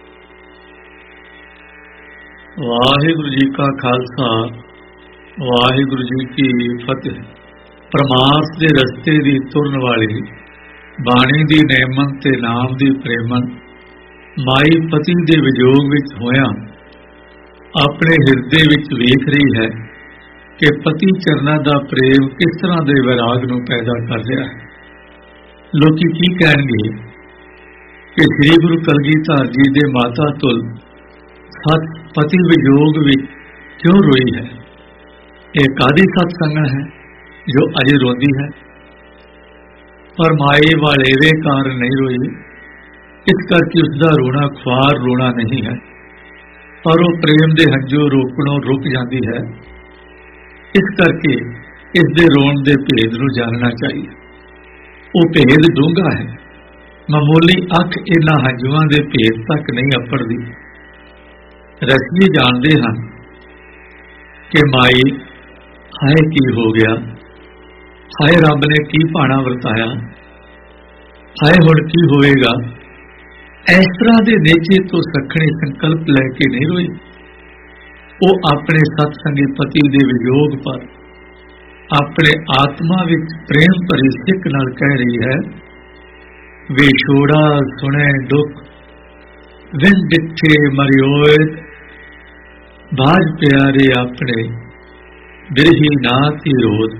वाहिगुरु जी का खालसा, वाहिगुरु जी की फतेह। परमार्थ दे रस्ते दी तुरन वाली बाणी दी नेमन ते नाम दी प्रेमन माई पति दे विजोग विच होया अपने हिरदे विच वेख रही है कि पति चरना दा प्रेम किस तरह दे वैराग नूं पैदा कर रहा है। लोकी की कहणगे कि श्री गुरु कलगीधर जी दे माता तुल सत पति विजोग विच क्यों रोई है। यह कादी सत्संग है जो अजे रोंदी है। पर माए वालेवे कारण नहीं रोई, इस करके उसका रोना खुआर रोना नहीं है, पर वो प्रेम दे हंजू रोकणों रुक जाती है। इस करके इस दे रोण दे भेद नूं जानना चाहिए। वो भेद डूंगा है, मामूली अख इन्हां हंजुआं दे भेद तक नहीं अपड़दी। रसीए जानते हैं कि माई हाय की हो गया, हाय रब ने की भाना वरताया, हाय हुण की होएगा। इस तरह के नेचे तो सखणे संकल्प लैके नहीं रोई। वो अपने सत्संगी पति के वियोग पर अपने आत्मा विच प्रेम भरी सिक नाल कह रही है, विछोड़ा सुने दुख विन डिठे मरियोए, बाज प्यारे अपने बिरही नाथ ही रोज।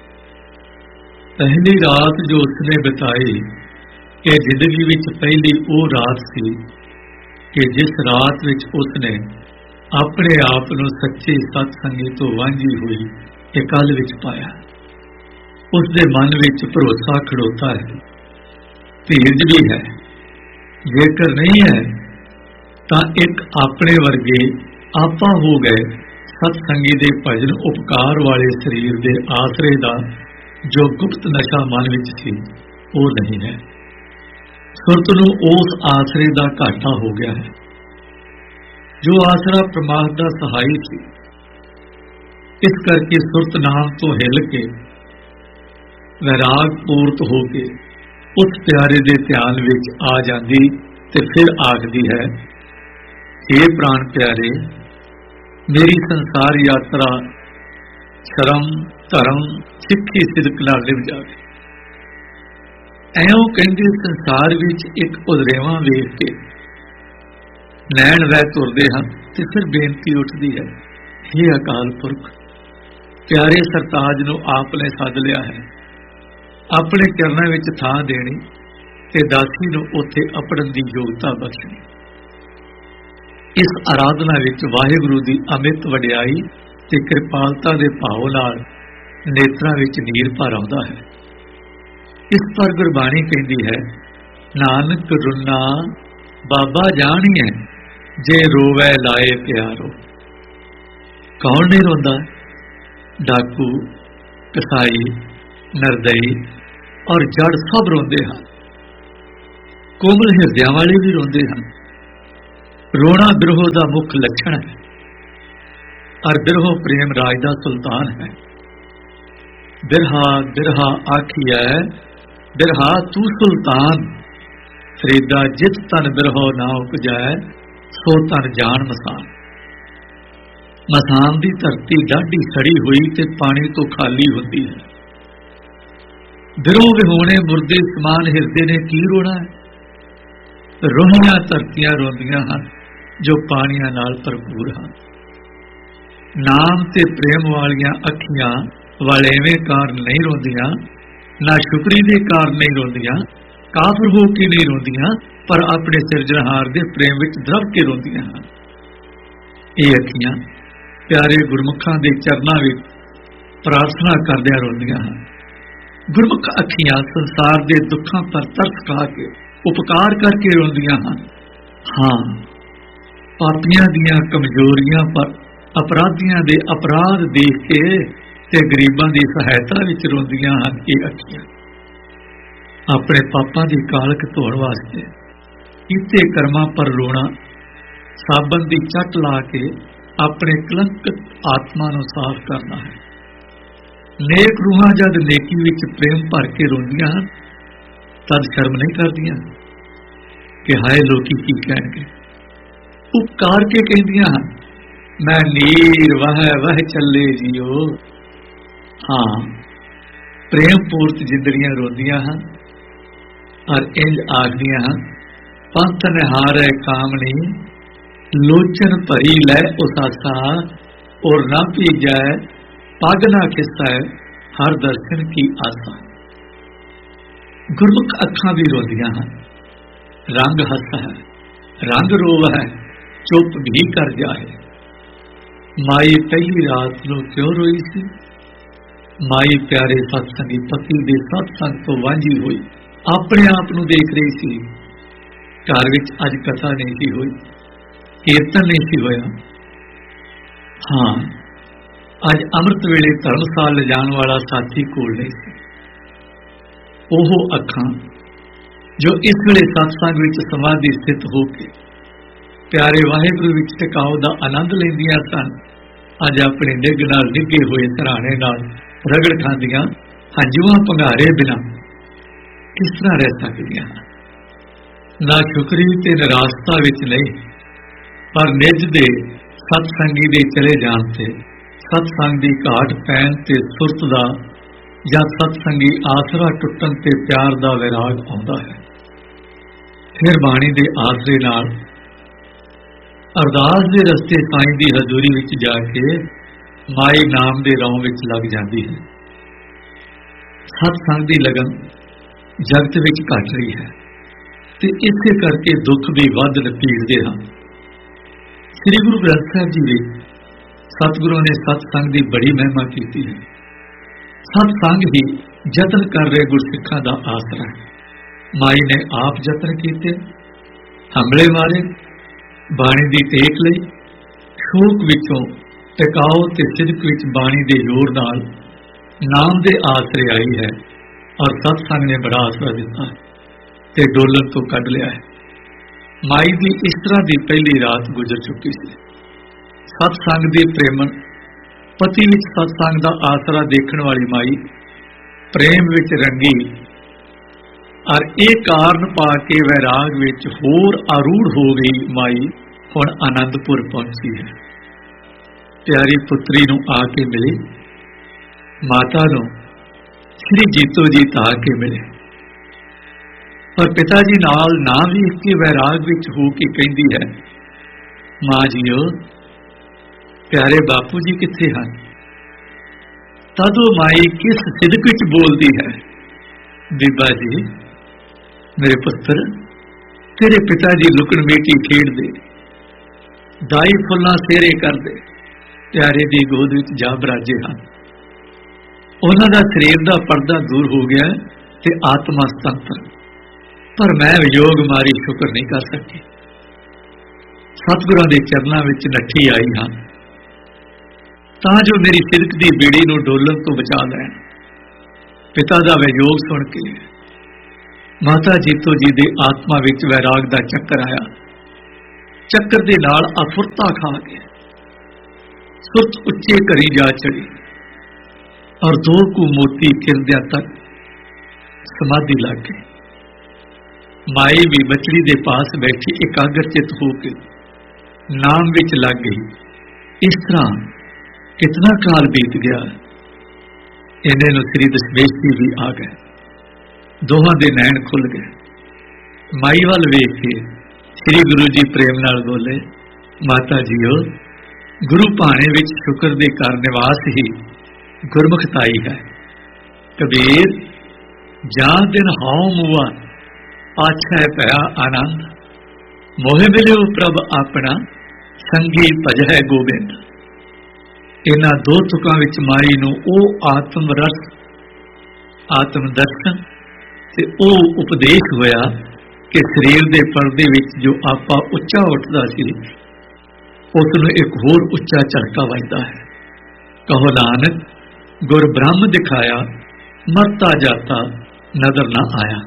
पहली रात जो उसने बिताई कि जिंदगी विच पहली वो रात सी कि जिस रात विच उसने अपने आप नूं सच्चे सत्संगी तो वांझी हुई एक कल विच पाया। उसके मन विच भरोसा खड़ोता है, धीरज भी है। जेकर नहीं है तो एक अपने वर्गे आपा हो गए सत्संगी दे भजन उपकार वाले शरीर दे आसरे दा जो गुप्त नशा मन विच सी वो नहीं है। सुरत नूं उस आसरे दा घाटा हो गया है जो आसरा परमात्मा दा सहाई सी। इस करके सुरत नाम तो हिल के वैराग पूर्त हो के उस प्यारे दे ध्यान विच आ जाती ते फिर आखदी है, हे प्राण प्यारे, मेरी संसार यात्रा शरम धर्म सिक्खी सिदक नाल निभ जावे। ऐं कहंदे संसार विच एक उदरेवां वेख के नैण वह तुरदे हैं ते फिर बेनती उठदी है, हे अकाल पुरख, प्यारे सरताज नूं आपने सद लिया है, अपने चरनां विच थां देनी ते दासी नूं उत्थे अपड़न दी योगता बख्शनी। इस आराधना विच वाहिगुरू दी अमित वडियाई ते कृपालता दे भाव नाल नेत्रां विच नीर भर आउंदा है। इस पर गुरबाणी कहती है, नानक रुन्ना बाबा जानिए जे रोवै लाए प्यारो। कौन नहीं रोंदा? डाकू, कसाई, नरदई और जड़ सब रोंदे हैं। कोमल हिरदियां वाले भी रोंदे हैं। रोना बिरहो का मुख लक्षण है और बिरहो प्रेम राज का सुल्तान है। बिरहा बिरहा आखिया बिरहा तू सुल्तान, फरीदा जित तन बिरहो ना उपजाए सो तन जान मसान। मसान की धरती डाढ़ी सड़ी हुई ते पानी तो खाली होती है। बिरहो विहोने मुर्दे समान हिरदे ने की रोना है। रोहियां धरतियां रोंदियां हैं जो पानियां नाल भरपूर हैं। नाम ते प्रेम वालियां अखियां वालेवें कारण नहीं रोंदियां, ना शुक्री दे कारण नहीं रोंदियां, काफर हो के नहीं रोंदियां, पर अपने सिरजनहार दे प्रेम विच द्रव के रोंदियां हैं। ये अखियां प्यारे गुरमुखां दे चरनां विच प्रार्थना करदियां रोंदियां हैं। गुरमुख अखियां संसार दे दुखां पर तरस खा के उपकार करके रोंदियां हैं। हाँ, पापियां दियां कमजोरियां पर अपराधियां दे अपराध देख के ते गरीबां दी सहायता विच रोंदियां हन। ये अखियां अपने पापां दी कालक धोण वास्ते कीते कर्मां पर रोना, साबन दी चट ला के अपने कलंकित आत्मा नूं साफ करना है। नेक रूहां जद नेकी विच प्रेम भर के रोंदियां हन तद शर्म नहीं करदियां कि हाय लोकी की कहणगे। उपकार के कहदियां हन, मैं नीर वह वह चले जियो। हाँ, प्रेम पूर्त जिंदड़ियां रोंदियां हन और इंज आखदियां हन, पंथ निहारे कामनी लोचन भरी लै उसासा और ना पी जाए पग ना खिस्सा हर दर्शन की आसा। गुरमुख अखां भी रोंदियां हन। रंग हंसा है, रंग रोव है, चुप भी कर जाए। माई पहली रात नूं क्यों रोई सी? माई प्यारे सत्संगी पति दे सत्संग तो वांझी हुई, अपने आप नूं देख रही सी। घर विच अज कथा नहीं सी हुई, कीर्तन नहीं सी होया। हाँ, अज अमृत वेले धर्मसाल ले जाण वाला साथी कोल नहीं सी। ओह अखां जो इस वेले सत्संग विच समाधि स्थित हो के प्यारे वाहिगुरू विच टिकाव दा आनंद लैंदियां सन, अज अपने निग नाल निगे होए सराणे नाल रगड़ खांदियां हंझुआं भंगारे बिना किस तरह रह सकदियां? ना शुकरी ते निराशता विच नहीं, पर निज दे सत्संगी दे चले जाण ते, सत्संग दी घाट पैण ते सुरत दा या सत्संगी आसरा टुटन ते प्यार दा वैराग आउंदा है। फिर बाणी दे आसरे नाल अरदास दे रस्ते साईं दी हजूरी विच जाके माई नाम दे रौं विच लग जांदी है। सत्संग दी लगन जगत विच घट रही है ते इसे करके दुख भी वध लपीटदे हन। श्री गुरु ग्रंथ साहिब जी विच सतगुरु ने सत्संग की बड़ी महिमा की है। सत्संग ही जतन कर रहे गुरसिखां दा आसरा है। माई ने आप जतन किए, हमले मारे, बाणी दी टेक लई, शोक विचों टिकाओ ते सिदक विच बाणी दे जोर नाल नाम दे आसरे आई है और सत्संग ने बड़ा आसरा दिता ते डोलन तो कढ लिया है। माई दी इस तरह दी पहली रात गुजर चुकी सी। सत्संग दे प्रेमन पति विच सत्संग दा आसरा देखण वाली माई प्रेम विच रंगी और एक कारण पा के वैराग विच होर आरूढ़ हो गई। माई हुण आनंदपुर पहुंची है। प्यारी पुत्री नूं आके मिले, माता नूं श्री जीतो जी आके मिले, पर पिता जी नाल ना वेख के वैराग विच हो के कहंदी है, मां जीओ प्यारे बापू जी कित्थे हन? तदों माई किस सिदक विच बोलदी है, बीबा जी मेरे पुत्र तेरे पिता जी लुकण मीटी खेड दे, दाई फुल्लां सेरे कर दे, प्यारे दी गोद विच जा बराजे हन। उन्हां दा शरीर दा पर्दा दूर हो गया ते आत्मा सुतंत्र, पर मैं वियोग मारी शुक्र नहीं कर सकी। सतगुरां दे चरनां विच नट्ठी आई हां तां जो मेरी सिदक दी बेड़ी नूं डोलण तो बचा लैण। पिता दा वियोग सुण के माता जीतो जी दे आत्मा विच वैराग दा चक्कर आया। चक्कर दे नाल अफुरता खा गया, सुरत उच्चे करी जा चढ़ी और दो कु मोती किरदियां तक समाधि लग गई। माई भी बचड़ी दे पास बैठी एकाग्रचित होके नाम विच लग गई। इस तरह कितना काल बीत गया। इन्हें नूं श्री दशमेश जी भी आ गए, दोहां दे नैन खुल गए। माई वाल वेख के श्री गुरु जी प्रेम नाल बोले, माता जीओ गुरु भाणे विच शुक्र दे घर निवास ही गुरमुखताई है। कबीर जां दिन हाउ मुआ आछै पया आनंद, मोहे मिलियो प्रभ अपना संगी भजै गोबिंद। इन्हां दो तुकां विच माई नूं ओह आत्म रस, आत्म दर्शन ते ओह उपदेश होया कि शरीर दे पर्दे विच जो आपा उच्चा उठदा सी उस नूं एक होर उच्चा झटका वजदा है। कहो नानक गुर ब्रह्म दिखाया, मरता जाता नजर ना आया।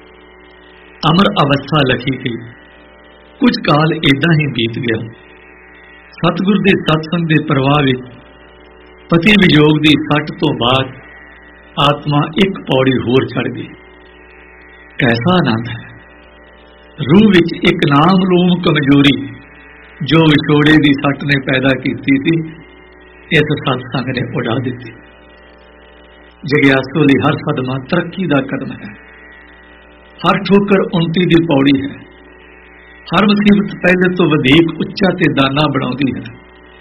अमर अवस्था लखी गई। कुछ काल इदां ही बीत गया। सतगुर दे सत्संग दे प्रवाह विच पति वियोग दी सट तो बाद आत्मा एक पौड़ी होर चढ़ गई। कैसा आनंद है। रूह विच एक नाम लूम कमजोरी जो विछोड़े दी सट ने पैदा की थी, इस सत्संग ने उड़ा दी। जग्यासु लई हर सदमा तरक्की दा कदम है, हर ठोकर उन्नति दी पौड़ी है, हर मुसीबत पहले तो वधीक उच्चा ते दाना बनाउंदी है।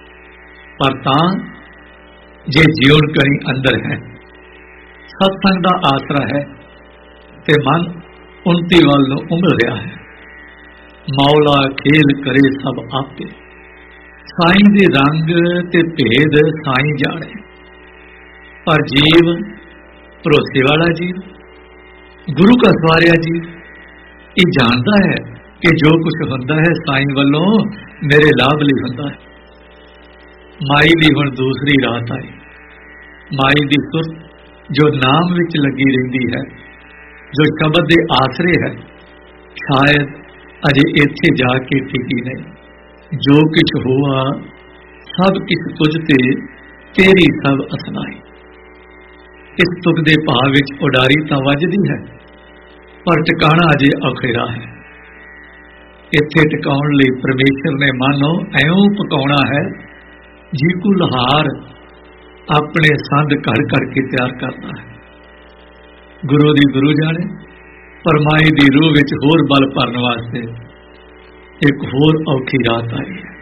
पर तां जे जीवन कहीं अंदर है, सत्संग दा आसरा है ते मन उन्नति वाल नूं उमड़ रहा है। मौला खेल करे सब आपे, साईं दे रंग ते भेद साईं जाने। पर जीव भरोसे वाला जीव, गुरु का सवारिया जीव, ये जानता है कि जो कुछ होंदा है साईं वालों मेरे लाभ लिए होंदा है। माई दी हुण दूसरी रात आई, माई दी सुरत जो नाम विच लगी रहिंदी है, जो शब्द दे आसरे है, शायद अजे इत्थे जाके टिकी नहीं। जो कुछ हुआ सब किस तुझ ते तेरी सब असनाई। इस तुक दे भाव विच उडारी तां वजदी है, पर टिकाणा अजे अखेरा है। इत्थे टिकाउण लई परमेश्वर ने मानो ऐं पकाउणा है जी को लहार अपने संद घर करके तैयार करता है। गुरु दी गुरु जाने, पर माई दी रूह विच होर बल भरन वास्ते एक होर औखी रात आई है।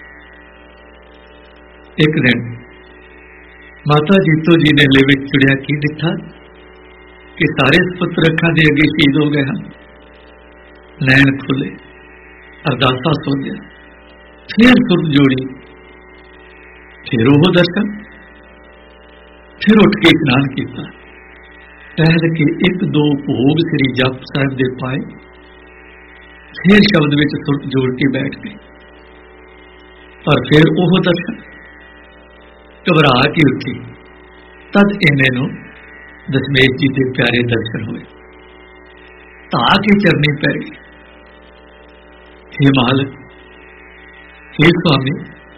एक दिन माता जीतो जी ने ले विच चुड़िया की दिखा कि सारे पुत्र अखां दे अगे शहीद हो गए हैं। नैन खुले, अरदासा सुनिया, फिर सुरत जोड़ी, फिर वो दर्शन, फिर उठ के स्नान किया, टहल के एक दो भोग श्री जप साहिब दे पाए, फिर शब्द विच सुरत जोड़ के बैठ गए। पर फिर वो दर्शन, घबरा के उठी, तद इन्हें नूं दशमेश जी के प्यारे दर्शन हुए, धा के चरनी पै गई। हे मालक, हे स्वामी,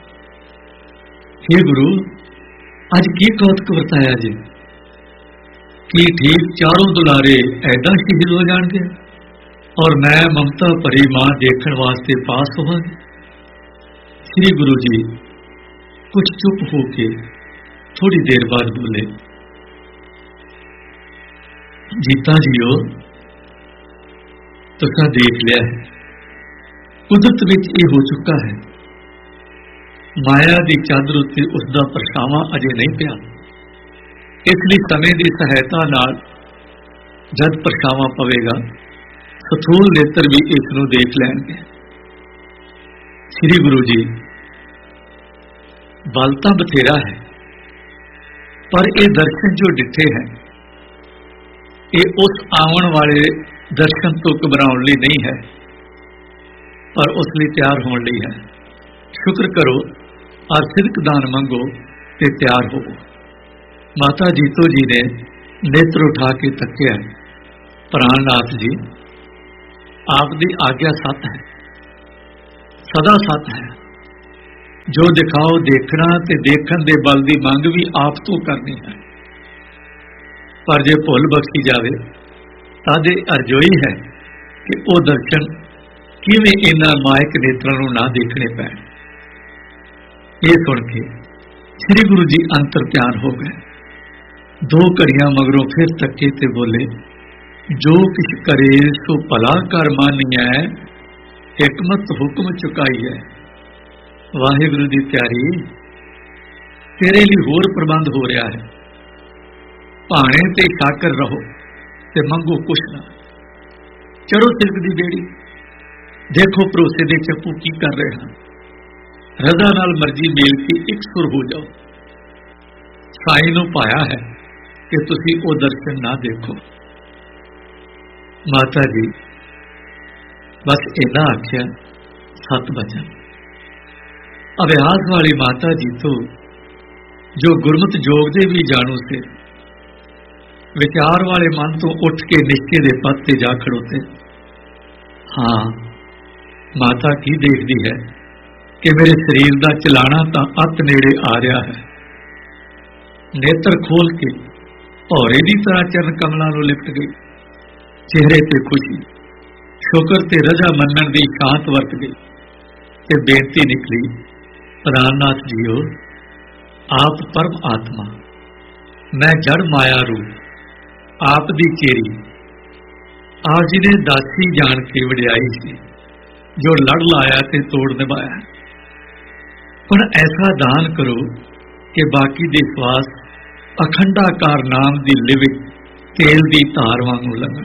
हे गुरु, अज की कौतक वरताया जी कि ठीक चारों दुलारे ऐदा शहीद हो जाएंगे और मैं ममता भरी मां देखने वास्ते पास होवांगी। श्री गुरु जी कुछ चुप होके थोड़ी देर बाद बोले, जीता जीओ, तुसां देख लिया है, कुदरत विच ये हो चुका है। माया की चादर उत्ते उसका परछावां अजे नहीं पिया, इसलिए समय की सहायता नाल जद परछावां पवेगा सथूल नेत्र भी इसनूं देख लैणगे। श्री गुरु जी, बल तां बथेरा है, पर ये दर्शन जो डिठे हैं ये उस आवन वाले दर्शन तो घबराउण लई नहीं है, पर उस लिए तैयार होने लई है। शुक्र करो और सिदक दान मंगो ते तैयार हो। माता जीतो जी ने नेत्र उठा के तकिया, प्राणनाथ जी आपकी आज्ञा सत है, सदा सत है। जो दिखाओ देखना ते देखण दे बल दी मंग भी आप तो करनी है, पर जे भुल बख्शी जावे तां अर्जोई है कि वो दर्शन किवें इन्हां मायक नेत्रां नूं ना देखने पैण। ये सुन के श्री गुरु जी अंतर ध्यान हो गए। दो घड़ियां मगरों फिर तके ते बोले, जो किछ करे सो भला कर मानिया, हिकमत हुक्म चुकाई है। वाहिगुरु दी प्यारी, तेरे लिए होर प्रबंध हो रहा है, भाणे ते शाकर रहो ते मंगो कुछ ना। चढ़ो सिल्क दी बेड़ी, देखो भरोसे दे चप्पू की कर रहे हैं, रजा नाल मर्जी मेल के एक सुर हो जाओ। साईं नूं पाया है कि तुसी वो दर्शन ना देखो। माता जी बस इन्ना आख्या, सत बचन। अभ्यास वाली माता जी तो जो गुरमत जोग दे भी जाणू से, विचार वाले मन तो उठ के निश्चे दे पद ते जा खड़ोते। हाँ, माता की देखती है कि मेरे शरीर का चलाना तो अत नेड़े आ रहा है। नेत्र खोल के भौरे की तरह चरण कमलों नूं लिपट गई। चेहरे ते खुशी, शुक्र ते रजा मनण दी शांत वरत गई ते बेनती निकली, प्राणनाथ जीओ, आप परम आत्मा, मैं जड़ माया रूप, आप दी चेरी, आप जी ने दासी जान के वडियाई सी, जो लड़ लाया ते तोड़ निभाया। पर ऐसा दान करो कि बाकी दे श्वास अखंडाकार नाम दी लिविक तेल दी धार वांगू लगन।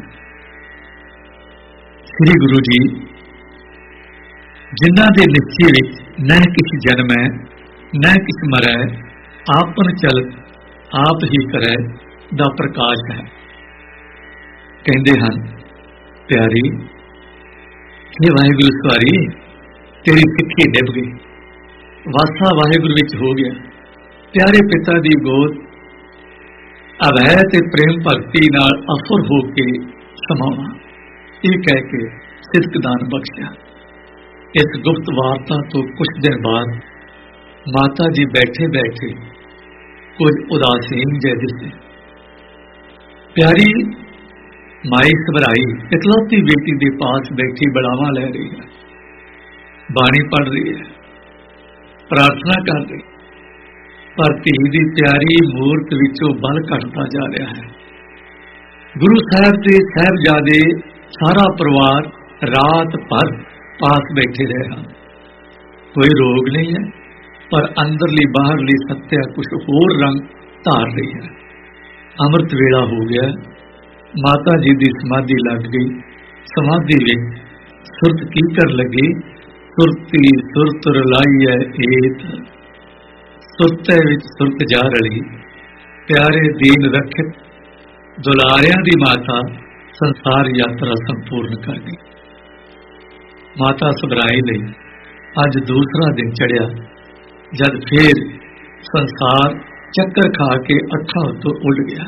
श्री गुरु जी, जिन्हां दे निश्चे विच न किसी जन्म है न किसी मरै, आपन चल आप ही करे दा प्रकाश है। कहते हैं प्यारी हे वाहिगुरु सवारी तेरी सिੱਖੀ निभ गई, वासा वाहिगुरु विच हो गया, प्यारे पिता दी गोद अभय ते प्रेम भगती नाल अफुर हो के समावा, ये कह के सिद्क दान बख्शिया। इस गुप्त वार्ता तो कुछ दिन बाद माता जी बैठे बैठे कुछ उदासीन जै दिसे। प्यारी माई घबराई इकलौती बेटी के पास बैठी बड़ावा लै रही है, बाणी पढ़ रही है, प्रार्थना कर रही, पर धी दी प्यारी मूर्त विचों बल घटता जा रहा है। गुरु साहब के साहबजादे सारा परिवार रात भर पास बैठे रहे हैं। कोई रोग नहीं है, पर अंदरली बाहरली सत्या कुछ होर रंग धार रही है। अमृत वेला हो गया, माता जी की समाधि लग गई। समाधि में सुरत की कर लगी, सुरती सुरत रलाई है एत, सुरते विच सुरत जा रली, प्यारे दीन रखित दुलारियां दी माता संसार यात्रा संपूर्ण कर गई। माता सबराई लई अज दूसरा दिन चढ़िया, जद फिर संसार चक्कर खा के अखा तो उड़ गया।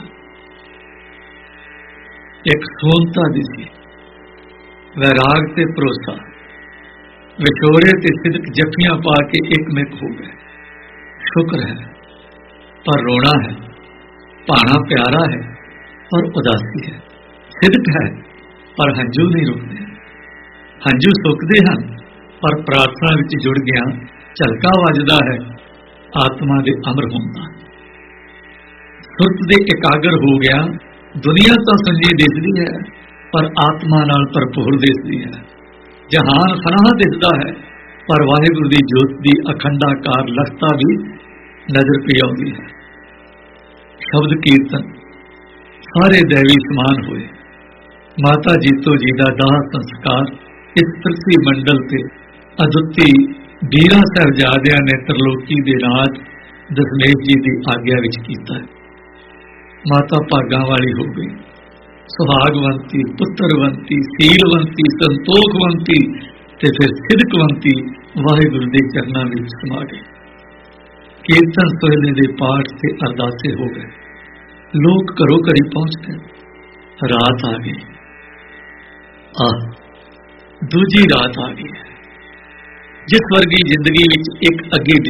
एक सोनता दिसी, वैराग ते भरोसा, विछोरे ते सिदक जफियां पा के एक मिक हो गए। शुक्र है पर रोना है, भाना प्यारा है पर उदासी है, सिदक है पर हंजू नहीं रुकते, हंजू सुकते हैं पर प्रार्थना विच जुड़ गया झलका वजदा है आत्मा दे अमर होंदा। सुरत दे एकागर हो गया, दुनिया तो संजी दिसदी है पर आत्मा नाल भरपूर दिसदी है। जहान फनाह दिसदा है पर वाहिगुरु दी जोत दी अखंडाकार लखता भी नजर पी आउंदी है। शब्द कीर्तन सारे दैवी समान हुए। माता जीतो जी का दाह संस्कार इस पृथ्वी मंडल से अदुੱਤੀ बीरा साहबजादियां ने त्रिलोकी दे राज दशमेश जी की आग्या विच कीता है। माता भागा वाली हो गई, सुहागवंती, पुत्रवंती, सीलवंती, संतोखवंती ते फिर सिदकवंती वाहिगुरु के चरणों में समा गई। कीर्तन सोहले के पाठ से अरदासे हो गए, लोग घरों घरी पहुंच गए। रात आ गई, आ दूजी रात आ गई है, जिस वर्गी जिंदगी विच एक अगे